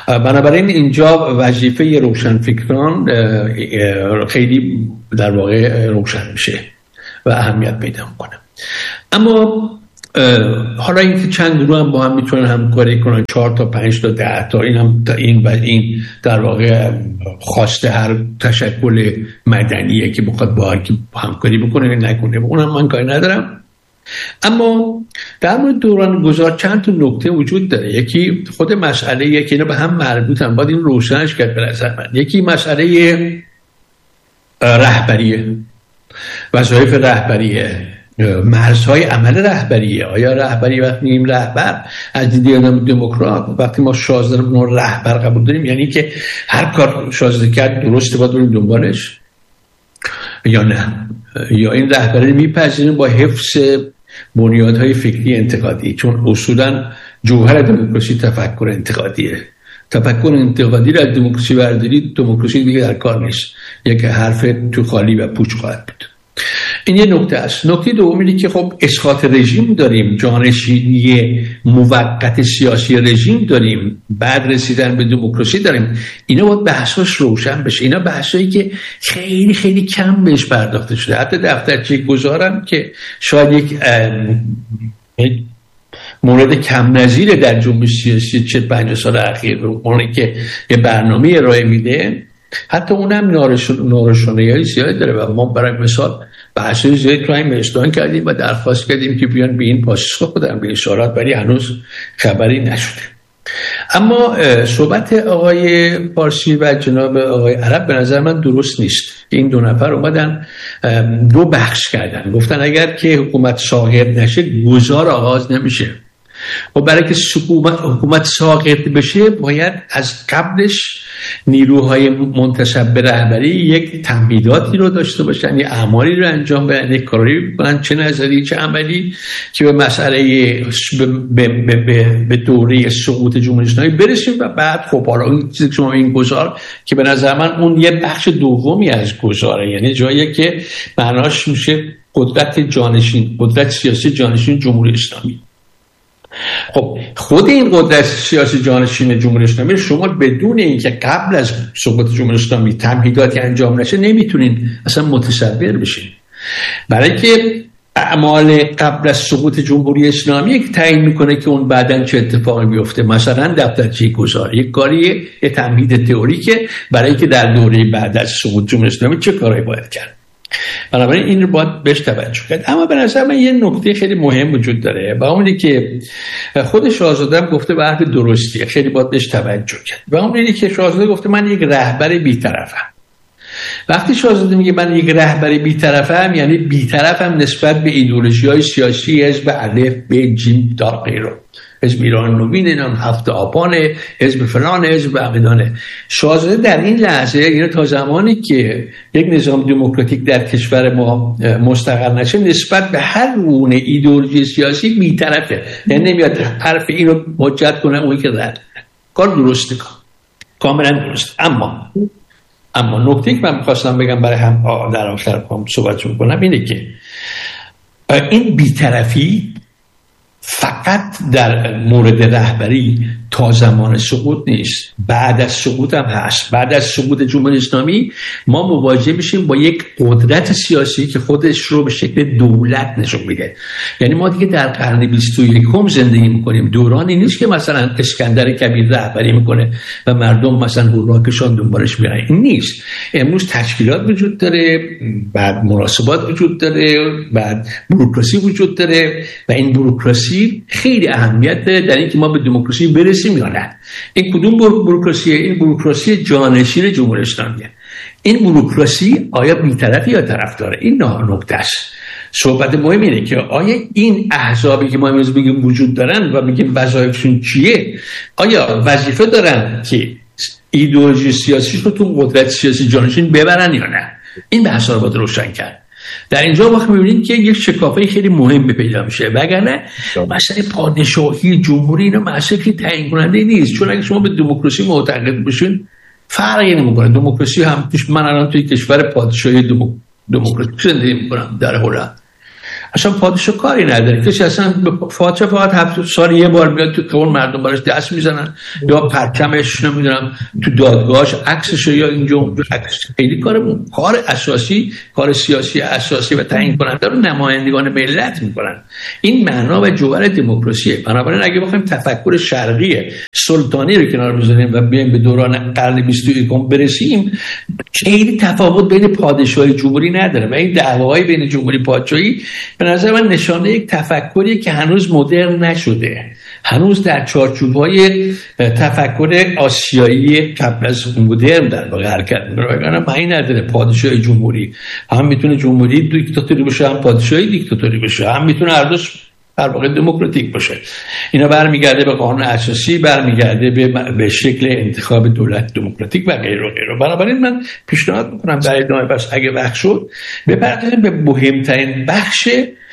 بنابراین اینجا وظیفه روشنفکران خیلی در واقع روشن میشه و اهمیت پیدا میکنه. اما حالا اینکه چند گروه هم با هم میتونن همکاری کنن، 4 تا 5 تا 10 تا، این در واقع خواسته هر تشکل مدنیه که بخواد با همکاری بکنه یا نکنه، اونم من کاری ندارم. اما در مورد دوران گذار چند تا نکته وجود داره. یکی خود مسئله، یکی اینا به هم مربوطن، باید این روشنش کرد به نظر من. یکی مسئله رهبریه، وظایف رهبریه، مرزهای عمل رهبریه. آیا رهبری وقتی میگیم رهبر از دید دموکرات، وقتی ما شازده رو رهبر قبول داریم یعنی که هر کار شازده کرد درسته باید بریم دنبالش، یا نه؟ یا این رهبری میپذیریم با حفظ بنیادهای فکری انتقادی؟ چون اصولا جوهر دموکراسی تفکر انتقادیه. تفکر انتقادی را از دموکراسی برداری، دموکراسی دیگه در کار نیست، یک حرف تو خالی و پوچ خواهد بود. این یه نکته است. نکته دومی که خب اسقاط رژیم داریم، جانشینی موقت سیاسی رژیم داریم، بعد رسیدن به دموکراسی داریم. اینا باید بحثاش روشن بشه. اینا بحثایی که خیلی خیلی کم بهش پرداخته شده. حتی دفترچه گذارم که شاید یک مورد کم نظیره در جنبش سیاسی 40-50 سال اخیر، اونی که یه برنامه ارائه میده، حتی اونم نارسانه‌ای زیاد داره. و ما برای مثال بحثی زیاد کلایم اشتان کردیم و درخواست کردیم که بیان به این پاسخ بدن به اشارات، ولی هنوز خبری نشده. اما صحبت آقای پارسی و جناب آقای عرب به نظر من درست نیست. این دو نفر اومدن دو بخش کردن، گفتن اگر که حکومت ساقط نشه گذار آغاز نمیشه. و برای که حکومت ساقط بشه باید از قبلش نیروهای منتسب به رهبری یک تمهیداتی رو داشته باشن، یک اعمالی رو انجام بدن، یک کاری بکنن، چه نظری چه عملی، که به مسئله به دوره سقوط جمهوری اسلامی برسیم. و بعد خب حالا این چیزی که شما این گذار که به نظر من اون یه بخش دومی از گذاره، یعنی جایی که معناش میشه قدرت سیاسی جانشین جمهوری اسلامی. خب خود این قدرت سیاسی جانشین جمهوری اسلامی شما بدون اینکه قبل از سقوط جمهوری اسلامی تمهیداتی انجام نشه نمیتونین اصلا متصور بشین، برای که اعمال قبل از سقوط جمهوری اسلامی که تعیین میکنه که اون بعداً چه اتفاقی بیفته. مثلا دفترچه گذار یک کاریه، یه تمهید تئوریکه برای که در دوره بعد از سقوط جمهوری اسلامی چه کاری باید کرد. بنابراین این رو باید بهش توجه کرد. اما به نظر من یه نکته خیلی مهم وجود داره و اون اینه که خود شاهزاده گفته به حرف درستیه، خیلی باید بهش توجه کرد. و اون اینه که شاهزاده گفته من یک رهبر بی‌طرفم. وقتی شاهزاده میگه من یک رهبر بی‌طرفم یعنی بی‌طرفم نسبت به ایدئولوژی‌های سیاسی حزب الف ب ج تا غیره، حزب ایران نوین، اینا هفت آبان، حزب فلان، حزب عقیدانه. شاهزاده در این لحظه، یعنی تا زمانی که یک نظام دموکراتیک در کشور ما مستقر نشه، نسبت به هر گونه ایدئولوژی سیاسی بی‌طرفه. یعنی نمیاد حرف اینو حجت کنه اون که رد کار درسته، کاملا درست. اما نکته که من می‌خواستم بگم برای هم در آخر صحبتشون کنم اینه که این بی‌طرفی فقط در مورد رهبری تا زمان سقوط نیست، بعد از سقوط هم هست. بعد از سقوط جمهوری اسلامی ما مواجه میشیم با یک قدرت سیاسی که خودش رو به شکل دولت نشون میده. یعنی ما دیگه در قرن 21 زندگی میکنیم. دورانی نیست که مثلا اسکندر کبیر رهبری میکنه و مردم مثلا هوراکشان دنبالش میرن. این نیست. امروز تشکیلات وجود داره، بعد مناسبات وجود داره، بعد بوروکراسی وجود داره و این بوروکراسی خیلی اهمیت داره در اینکه ما به دموکراسی برسیم یا نه. این کدوم بوروکراسیه؟ این بوروکراسی جانشین جمهوری اسلامیه. این بوروکراسی آیا بی‌طرفی یا طرفداره؟ این نکته است. صحبت مهم اینه که آیا این احزابی که ما امروز میگیم وجود دارن و میگیم وظایفشون چیه، آیا وظیفه دارن که ایدئولوژی سیاسی رو تو قدرت سیاسی جانشین ببرن یا نه؟ این بحثا رو باید روشن کرد. در اینجا وقت می‌بینید که یک شکافه خیلی مهم پیدا میشه، وگرنه مسئله پادشاهی جمهوری اینا مسئله تعیین کننده نیست. چون اگه شما به دموکراسی معتقد بشین فرقی نمی‌کنه. دموکراسی هم من الان توی کشور پادشاهی دموکراسی زندگی می‌کنم در هلند. اصلا پادشاه کاری نداره، کسی اصلا پادشاه فقط 7 سال یه بار میاد تو خیابون، مردم براش دست میزنن یا پرچمش نمیدونم تو دادگاهش عکسش یا اینجا عکس. خیلی کار اساسی، کار سیاسی اساسی و تعیین کننده رو نمایندگان ملت میکنن. این معنا و جوهر دموکراسیه. بنابراین اگه بخوایم تفکر شرقی سلطانی رو کنار بذاریم و بیایم به دوران قرن 21 برسیم، خیلی تفاوت بین پادشاهی جمهوری نداره و این دعواهای بین جمهوری پادشاهی به نظر من نشانه یک تفکری که هنوز مدرن نشده، هنوز در چارچوب‌های تفکر آسیایی قبل از مدرن در واقع حرکت می‌کنه. معنی نداره پادشاهی جمهوری، هم میتونه جمهوری دیکتاتوری باشه، هم پادشاهی دیکتاتوری باشه، هم میتونه هر دوش در واقع دموکراتیک باشه. اینا برمیگرده به قانون اساسی، برمیگرده به شکل انتخاب دولت دموکراتیک و غیره و غیره. بنابراین من پیشنهاد میکنم در ادامه بس اگه وقت شد بپردازیم به مهمترین بخش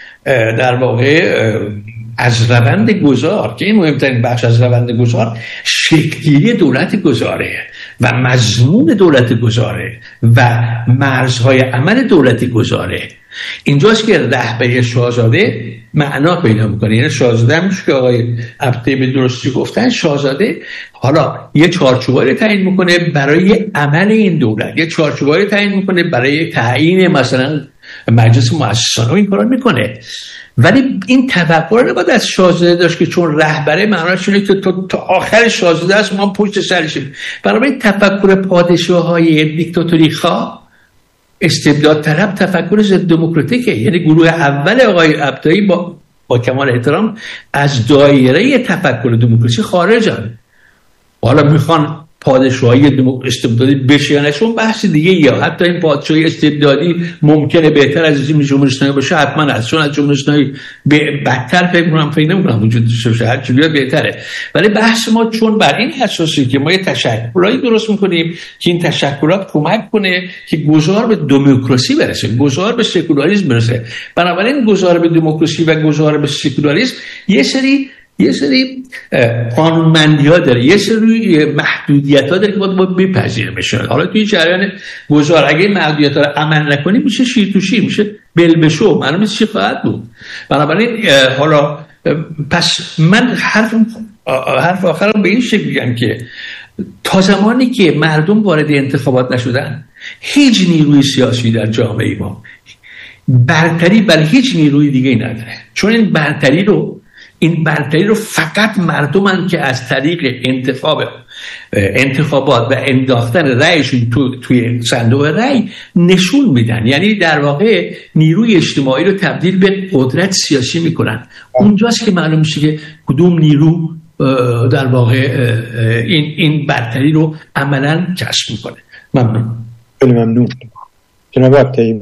در واقع از روند گذار، که این مهمترین بخش از روند گذار شکل‌گیری دولت گذاره و مضمون دولت گذاره و مرزهای عمل دولت گذاره. اینجاست که رهبری شاهزاده معنا پیدا میکنه. یعنی شاهزاده همیشه که آقای عبدی به درستی گفتن، شاهزاده حالا یه چارچوبایی رو تعیین میکنه برای عمل این دولت، یه چارچوبایی رو تعیین میکنه برای تعیین مثلا مجلس مؤسسانه و این کارا میکنه، ولی این توقع رو نباید از شاهزاده داشت که چون رهبره معناش اینه که تا آخر شاهزاده است ما پشت سرشیم. برای تفکر پادشاه‌های دیکتاتوری خواه، استبداد طلب، تفکر ضد دموکراتیکه. یعنی گروه اول آقای عبدی با کمال احترام از دایره تفکر دموکراسی خارجن. حالا میخوان پادشاهی استبدادی بشه یا نشون بحث دیگه، یا حتی این پادشاهی استبدادی ممکنه بهتر از این جمهوری اسلامی باشه، حتما از چون از جمهوری اسلامی بدتر فکر نمی‌کنم وجود داشته باشه، هر چی بیاد بهتره. ولی بحث ما چون بر این اساسی که ما یه تشکلاتی درست می‌کنیم که این تشکلات کمک کنه که گذار به دموکراسی برسه، گذار به سکولاریسم برسه. بنابراین گذار به دموکراسی و گذار به سکولاریسم یه سری قانونمندی‌ها داره، یه سری محدودیت‌ها داره که باید بپذیریم بشه. حالا توی جریان گذار اگه این محدودیت‌ها رو عمل نکنیم میشه شیر تو شیر، میشه بل بشو، معلومه چی خواهد بود. بنابراین حالا پس من حرف آخرم به این شکل میگم که تا زمانی که مردم وارد انتخابات نشدن، هیچ نیروی سیاسی در جامعه ما برتری بر هیچ نیروی دیگه نداره. چون این برتری رو فقط مردمن که از طریق انتخابات و انداختن رأیشون توی صندوق رأی نشون میدن. یعنی در واقع نیروی اجتماعی رو تبدیل به قدرت سیاسی میکنن. اونجاست که معلوم میشه که کدوم نیرو در واقع این برتری رو عملاً کسب میکنه. ممنون. خیلی ممنون. جناب عبدی.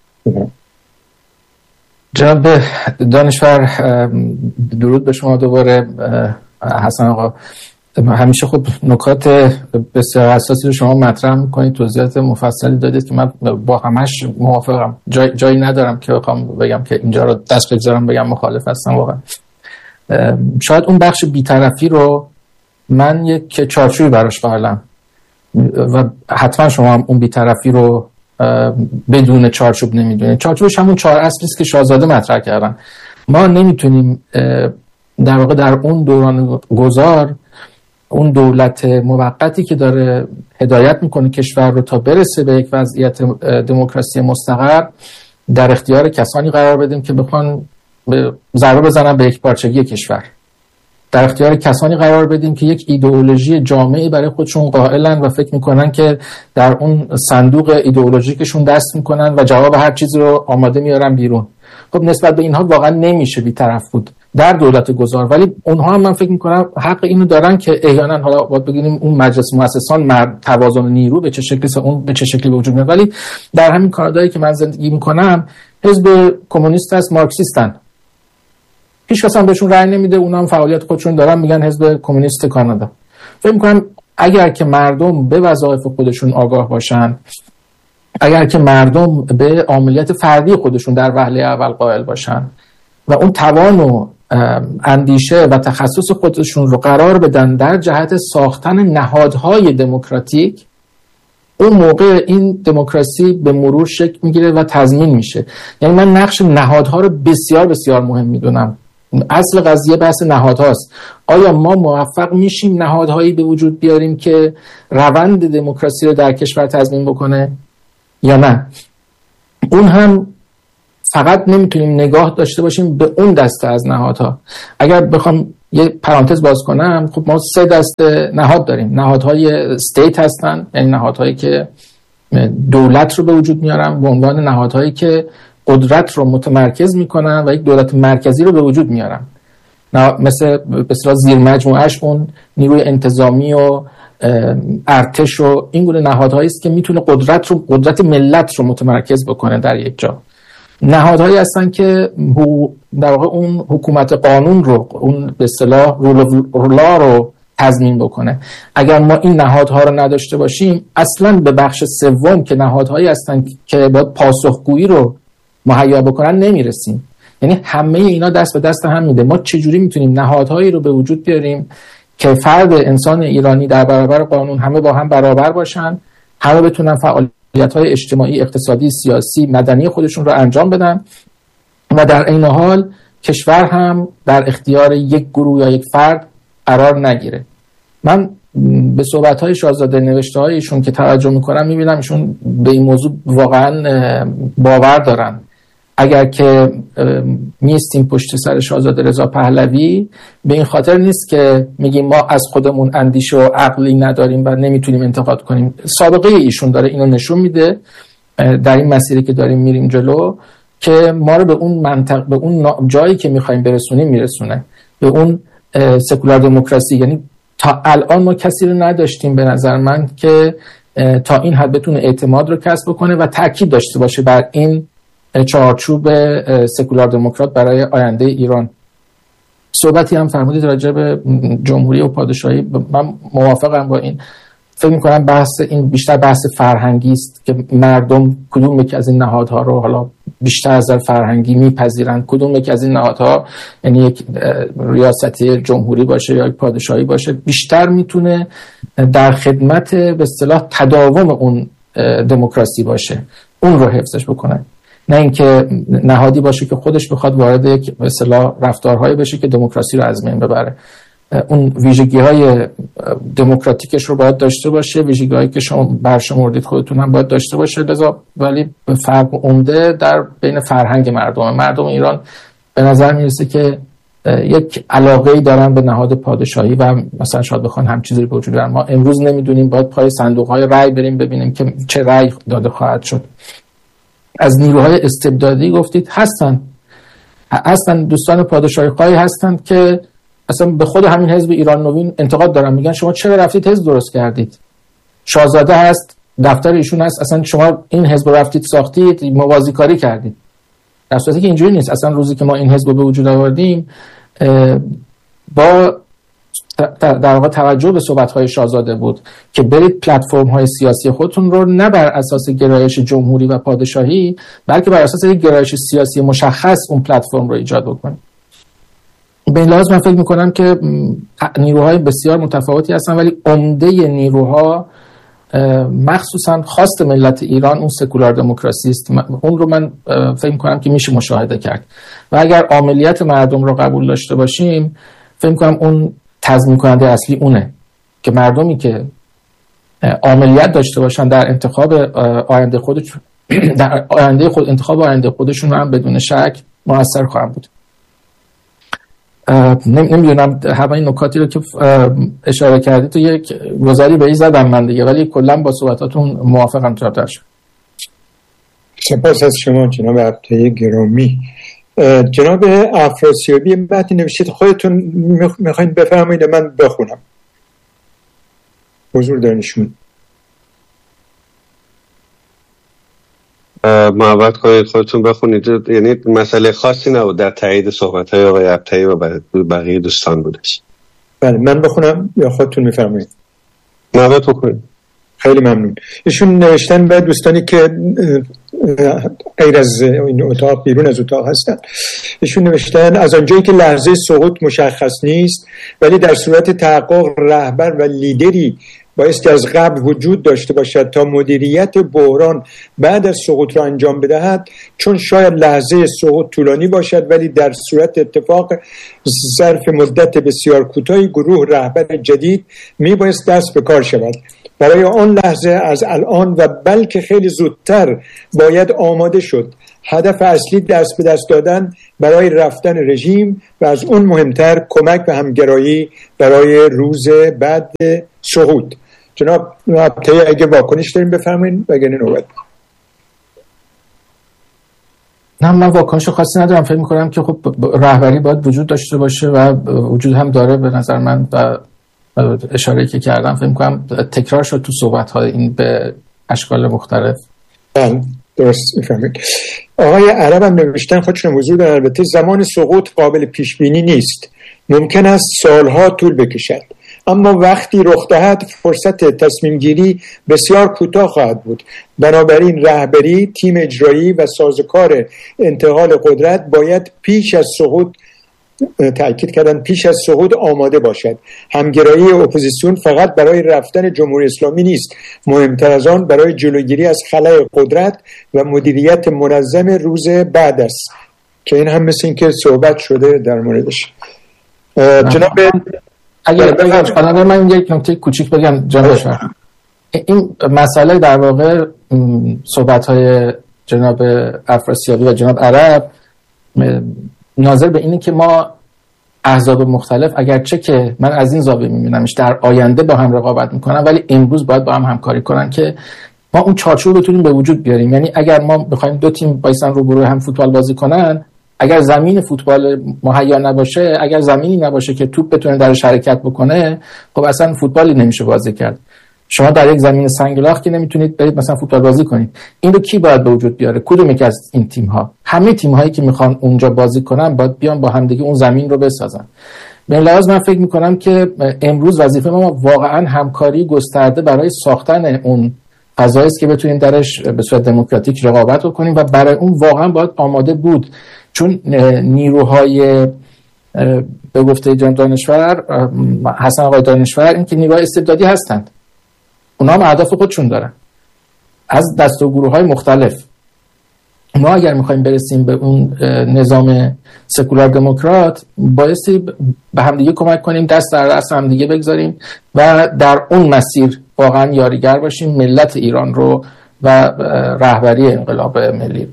جناب دانشور، درود به شما دوباره. حسن آقا، همیشه خب نکات بسیار حساسی رو شما مطرح میکنید، توضیحات مفصلی دادید که من با همش موافقم. جایی ندارم که بخوام بگم که اینجا رو دست بگذارم بگم مخالف هستم. واقعا شاید اون بخش بی‌طرفی رو من یک چارچوبی براش قائلم و حتما شما هم اون بی‌طرفی رو بدون چارچوب نمیدونید. چارچوبش همون 4 اصلی است که شاهزاده مطرح کردن. ما نمیتونیم در واقع در اون دوران گذار، اون دولت موقتی که داره هدایت میکنه کشور رو تا برسه به یک وضعیت دموکراسی مستقر، در اختیار کسانی قرار بدیم که بخوان ضربه بزنن به یک پارچگی کشور. در اختیار کسانی قرار بدیم که یک ایدئولوژی جامعی برای خودشون قائلن و فکر میکنن که در اون صندوق ایدئولوژیکشون دست میکنن و جواب هر چیزی رو آماده میارن بیرون. خب نسبت به اینها واقعا نمیشه بی‌طرف بود در دولت گذار، ولی اونها هم من فکر میکنم حق اینو دارن که احیانا حالا باید بگیم اون مجلس مؤسسان توازن نیرو به چه شکلی اون به چه شکلی به وجود میاد. ولی در همین کانادایی که من زندگی میکنم حزب کمونیست است، مارکسیستن، هیچ کس هم بهشون رأی نمیده، اونا هم فعالیت خودشون دارن، میگن حزب کمونیست کانادا. فکر میکنم اگر که مردم به وظایف خودشون آگاه باشن، اگر که مردم به عاملیت فردی خودشون در وهله اول قائل باشن و اون توان و اندیشه و تخصص خودشون رو قرار بدن در جهت ساختن نهادهای دموکراتیک، اون موقع این دموکراسی به مرور شکل میگیره و تضمین میشه. یعنی من نقش نهادها رو بسیار بسیار مهم میدونم. اصل قضیه بحث نهادهاست. آیا ما موفق میشیم نهادهایی به وجود بیاریم که روند دموکراسی رو در کشور تضمین بکنه یا نه؟ اون هم فقط نمیتونیم نگاه داشته باشیم به اون دسته از نهادها. اگر بخوام یه پرانتز باز کنم، خب ما 3 دسته نهاد داریم. نهادهای استیت هستن، یعنی نهادهایی که دولت رو به وجود میارن به عنوان نهادهایی که قدرت رو متمرکز میکنن و یک دولت مرکزی رو به وجود میارن. مثل به اصطلاح زیر مجموعهش اون نیروی انتظامی و ارتش و این گونه نهادهایی است که میتونه قدرت ملت رو متمرکز بکنه در یک جا. نهادهایی هستن که در واقع اون حکومت قانون رو، اون به اصطلاح رولا رو تضمین بکنه. اگر ما این نهادها رو نداشته باشیم، اصلا به بخش سوم که نهادهایی هستن که باید پاسخگویی رو مهیا بکنن نمیرسیم. یعنی همه اینا دست به دست هم میده. ما چجوری میتونیم نهادهایی رو به وجود بیاریم که فرد انسان ایرانی در برابر قانون همه با هم برابر باشن، همه بتونن فعالیت‌های اجتماعی، اقتصادی، سیاسی، مدنی خودشون رو انجام بدن و در این حال کشور هم در اختیار یک گروه یا یک فرد قرار نگیره. من به صحبت‌های شاهزاده نوشته‌های ایشون که توجه می‌کنم می‌بینم ایشون به این موضوع واقعاً باور دارن. اگر که میستیم پشت سر شاهزاده رضا پهلوی، به این خاطر نیست که میگیم ما از خودمون اندیشه و عقلی نداریم و نمیتونیم انتقاد کنیم. سابقه ایشون داره اینو نشون میده در این مسیری که داریم میریم جلو، که ما رو به اون منطقه، به اون جایی که میخوایم برسونیم میرسونه، به اون سکولار دموکراسی. یعنی تا الان ما کسی رو نداشتیم به نظر من که تا این حد بتونه اعتماد رو کسب کنه و تاکید داشته باشه بر این چارچوب سکولار دموکرات برای آینده ایران. صحبتی هم فرمودید راجع به جمهوری و پادشاهی. من موافقم با این. فکر می‌کنم بحث این بیشتر بحث فرهنگی است که مردم کدوم یکی از این نهادها رو حالا بیشتر از نظر فرهنگی میپذیرن، کدوم یکی از این نهادها، یعنی یک ریاستی جمهوری باشه یا یک پادشاهی باشه، بیشتر میتونه در خدمت به اصطلاح تداوم اون دموکراسی باشه، اون رو حفظش بکنه، نه اینکه نهادی باشه که خودش بخواد وارد یک به اصطلاح رفتارهایی بشه که دموکراسی رو از بین ببره. اون ویژگی‌های دموکراتیکش رو باید داشته باشه، ویژگی‌هایی که شما برشمردید خودتون هم باید داشته باشه. لذا ولی فرق عمده در بین فرهنگ مردم ایران به نظر میرسه که یک علاقه‌ای دارن به نهاد پادشاهی و مثلا شاید بخوان هم چیزی رو به وجود بیارن. ما امروز نمیدونیم، باید پای صندوق‌های رأی بریم ببینیم که چه رأی داده خواهد شد. از نیروهای استبدادی گفتید، هستن دوستان پادشاهی خواهی هستند که اصلا به خود همین حزب ایران نوین انتقاد دارن، میگن شما چرا رفتید حزب درست کردید؟ شاهزاده هست، دفتر ایشون هست، اصلا شما این حزب رفتید ساختید، موازی کاری کردید. در صورتی که اینجوری نیست. اصلا روزی که ما این حزب به وجود آوردیم با در واقع توجه به صحبت‌های شاهزاده بود که برید پلتفرم‌های سیاسی خودتون رو نه بر اساس گرایش جمهوری و پادشاهی، بلکه بر اساس یک گرایش سیاسی مشخص اون پلتفرم رو ایجاد بکنید. به این لحاظ من فکر می‌کنم که نیروهای بسیار متفاوتی هستن، ولی عمده نیروها مخصوصا خواست ملت ایران اون سکولار دموکراسی است. اون رو من فکر می‌کنم که میشه مشاهده کرد و اگر عاملیت مردم رو قبول داشته باشیم، فکر می‌کنم اون تضمین کننده اصلی اونه که مردمی که عاملیت داشته باشن در انتخاب آینده خودشون در انتخاب آینده خودشون هم بدون شک موثر خواهند بود. نمیدونم همه این نکاتی رو که اشاره کردید تو یک گذاری به این زدم من دیگه، ولی کلا با صحبتاتون موافقم. ترش سپاس از شما جناب عبدالحی گرامی. جناب افراسیابی متن نوشتید، خودتون میخواین بفرمایید من بخونم؟ حضور دارنشون محبت کنید خودتون بخونید. یعنی مسئله خاصی نبود، در تایید صحبت‌های آقای عبدالحی و بقیه دوستان بودش. بله من بخونم یا خودتون میفرمایید؟ محبت بکنید. خیلی ممنون. ایشون نوشتن به دوستانی که غیر از این اتاق بیرون از اتاق هستن، ایشون نوشتن از آنجایی که لحظه سقوط مشخص نیست، ولی در صورت تحقق رهبر و لیدری بایستی از قبل وجود داشته باشد تا مدیریت بحران بعد از سقوط را انجام بدهد، چون شاید لحظه سقوط طولانی باشد ولی در صورت اتفاق ظرف مدت بسیار کوتاهی گروه رهبر جدید میبایست دست به کار شود. برای آن لحظه از الان و بلکه خیلی زودتر باید آماده شد. هدف اصلی دست به دست دادن برای رفتن رژیم و از اون مهمتر کمک و همگرایی برای روز بعد سقوط. جناب ابطحی اگه واکنش داریم بفرمایید، بگین نوبت. نه من واکنش خاصی ندارم. فکر می‌کنم که خب رهبری باید وجود داشته باشه و وجود هم داره به نظر من، و اشاره‌ای که کردم فکر می‌کنم تکرار شد تو صحبت‌های این به اشکال مختلف. درست میفهمید. آقای عرب هم نوشتن، خودشون حضور دارن، البته زمان سقوط قابل پیش بینی نیست، ممکن است سالها طول بکشد، اما وقتی رخ دهد فرصت تصمیم گیری بسیار کوتاه خواهد بود. بنابراین رهبری، تیم اجرایی و سازوکار انتقال قدرت باید پیش از سقوط، تأکید کردن پیش از سقوط آماده باشد. همگرایی اپوزیسیون فقط برای رفتن جمهوری اسلامی نیست، مهمتر از آن برای جلوگیری از خلأ قدرت و مدیریت منظم روز بعد است که این هم مثل این که صحبت شده در موردش. جناب اگر من یک نکته کوچیک بگم جناب شهر، این مسئله در واقع صحبت‌های جناب افراسیابی و جناب عرب ناظر به اینه که ما احزاب مختلف، اگرچه که من از این زاویه می‌بینمش، در آینده با هم رقابت میکنن، ولی امروز باید با هم همکاری کنن که ما اون چارچوب بتونیم به وجود بیاریم. یعنی اگر ما بخوایم دو تیم بایستن روبروی هم فوتبال بازی کنن، اگر زمین فوتبال مهیا نباشه، اگر زمینی نباشه که توپ بتونه درش حرکت بکنه، خب اصلا فوتبالی نمیشه بازی کرد. شما در یک زمین سنگلاخ که نمیتونید برید مثلا فوتبال بازی کنید. این رو کی باید به وجود بیاره؟ کدوم یک از این تیم ها؟ همه تیم هایی که میخوان اونجا بازی کنن باید بیان با همدیگه اون زمین رو بسازن. به لحاظ من فکر میکنم که امروز وظیفه ما واقعا همکاری گسترده برای ساختن اون فضایی است که بتونیم درش به صورت دموکراتیک رقابت کنیم و برای اون واقعا باید آماده بود، چون نیروهای به گفته جناب دانشور حسن آقای دانشور این که نیروهای استبدادی هستند، اونا هم اهداف خودشون دارن از دست و گروه های مختلف. ما اگر میخوایم برسیم به اون نظام سکولار دموکرات بایستی به همدیگه کمک کنیم، دست در دست همدیگه بگذاریم و در اون مسیر واقعا یاریگر باشیم ملت ایران رو و رهبری انقلاب ملی.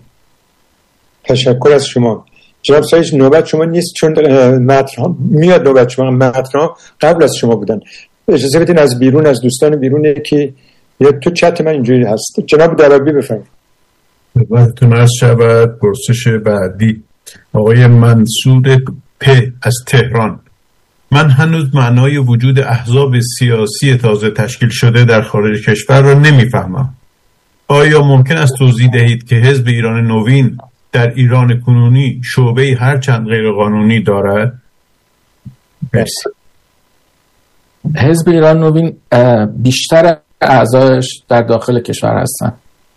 تشکر از شما جناب سایش. نوبت شما نیست چون متن میاد، نوبت شما متن قبل از شما بودن. اجازه بدین از بیرون، از دوستان بیرون که تو چت من اینجوری هست. جناب دلابی بفرمایید. وقتتون از شود. پرسش بعدی آقای منصور پ از تهران. من هنوز معنای وجود احزاب سیاسی تازه تشکیل شده در خارج کشور را نمیفهمم. آیا ممکن است توضیح دهید که حزب ایران نوین در ایران کنونی شعبه‌ای هرچند غیر قانونی دارد؟ مرسی. حزب ایران نوین بیشتر اعضایش در داخل کشور هستن.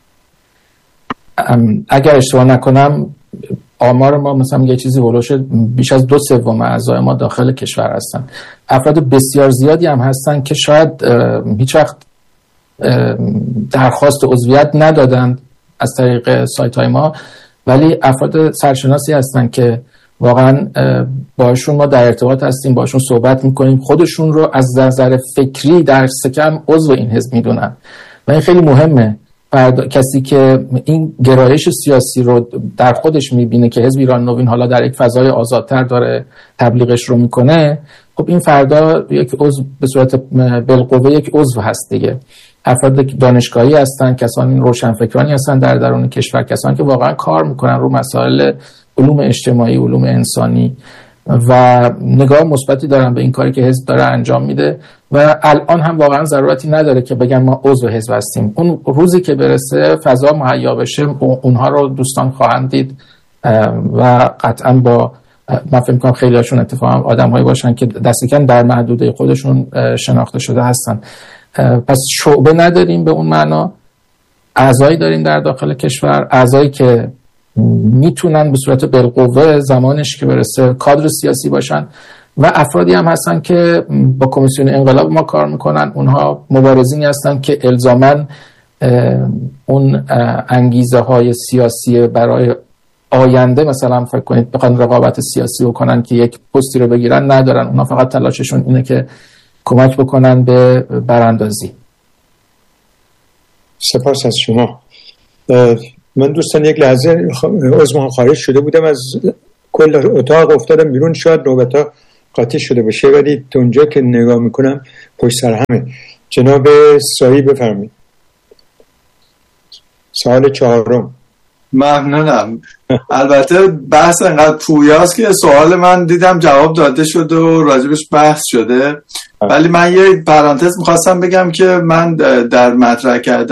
اگر اشتباه نکنم آمار ما مثلا یه چیزی هولوش بیش از 2/3 اعضای ما داخل کشور هستن. افراد بسیار زیادی هم هستن که شاید هیچ وقت درخواست عضویت ندادند از طریق سایت های ما، ولی افراد سرشناسی هستن که واقعا باشون ما در ارتباط هستیم، باشون صحبت میکنیم، خودشون رو از نظر فکری در سکم عضو این حزب میدونن و این خیلی مهمه. کسی که این گرایش سیاسی رو در خودش میبینه که حزب ایران نوین حالا در یک فضای آزادتر داره تبلیغش رو میکنه، خب این فردا یک عضو به صورت بالقوه یک عضو هست دیگه. افراد دانشگاهی هستن، کسانی روشنفکرانی هستن در درون کشور، کسانی که واقعا کار میکنن رو مسائل علوم اجتماعی، علوم انسانی و نگاه مثبتی دارن به این کاری که حزب داره انجام میده و الان هم واقعا ضرورتی نداره که بگن ما عضو حزب هستیم. اون روزی که برسه فضا مهیا بشه اونها رو دوستان خواهند دید و قطعا با من فکر می‌کنم خیلی هاشون اتفاقا آدم‌هایی باشن که دستکن در محدوده خودشون شناخته شده هستن. پس شعبه نداریم به اون معنا، اعضایی داریم در داخل کشور، اعضایی که میتونن به صورت بالقوه زمانش که برسه کادر سیاسی باشن و افرادی هم هستن که با کمیسیون انقلاب ما کار میکنن. اونها مبارزینی هستن که الزاماً اون انگیزه های سیاسی برای آینده، مثلا فکر کنید بخوان رقابت سیاسی بکنن که یک پستی رو بگیرن، ندارن. اونا فقط تلاششون اینه که کمک بکنن به براندازی. سپاس از شما. من دوستان یک لحظه عضو خارج شده بودم، از کل اتاق افتادم بیرون، شاید نوبتا قاطی شده باشه، ولی تا اونجا که نگاه میکنم پشت سر همه. جناب سایی بفرمایید. سوال 4. ممنونم. البته بحث انقدر پویاست که سوال من دیدم جواب داده شد و راجبش بحث شده، ولی من یه پرانتز میخواستم بگم که من در مطرح کردن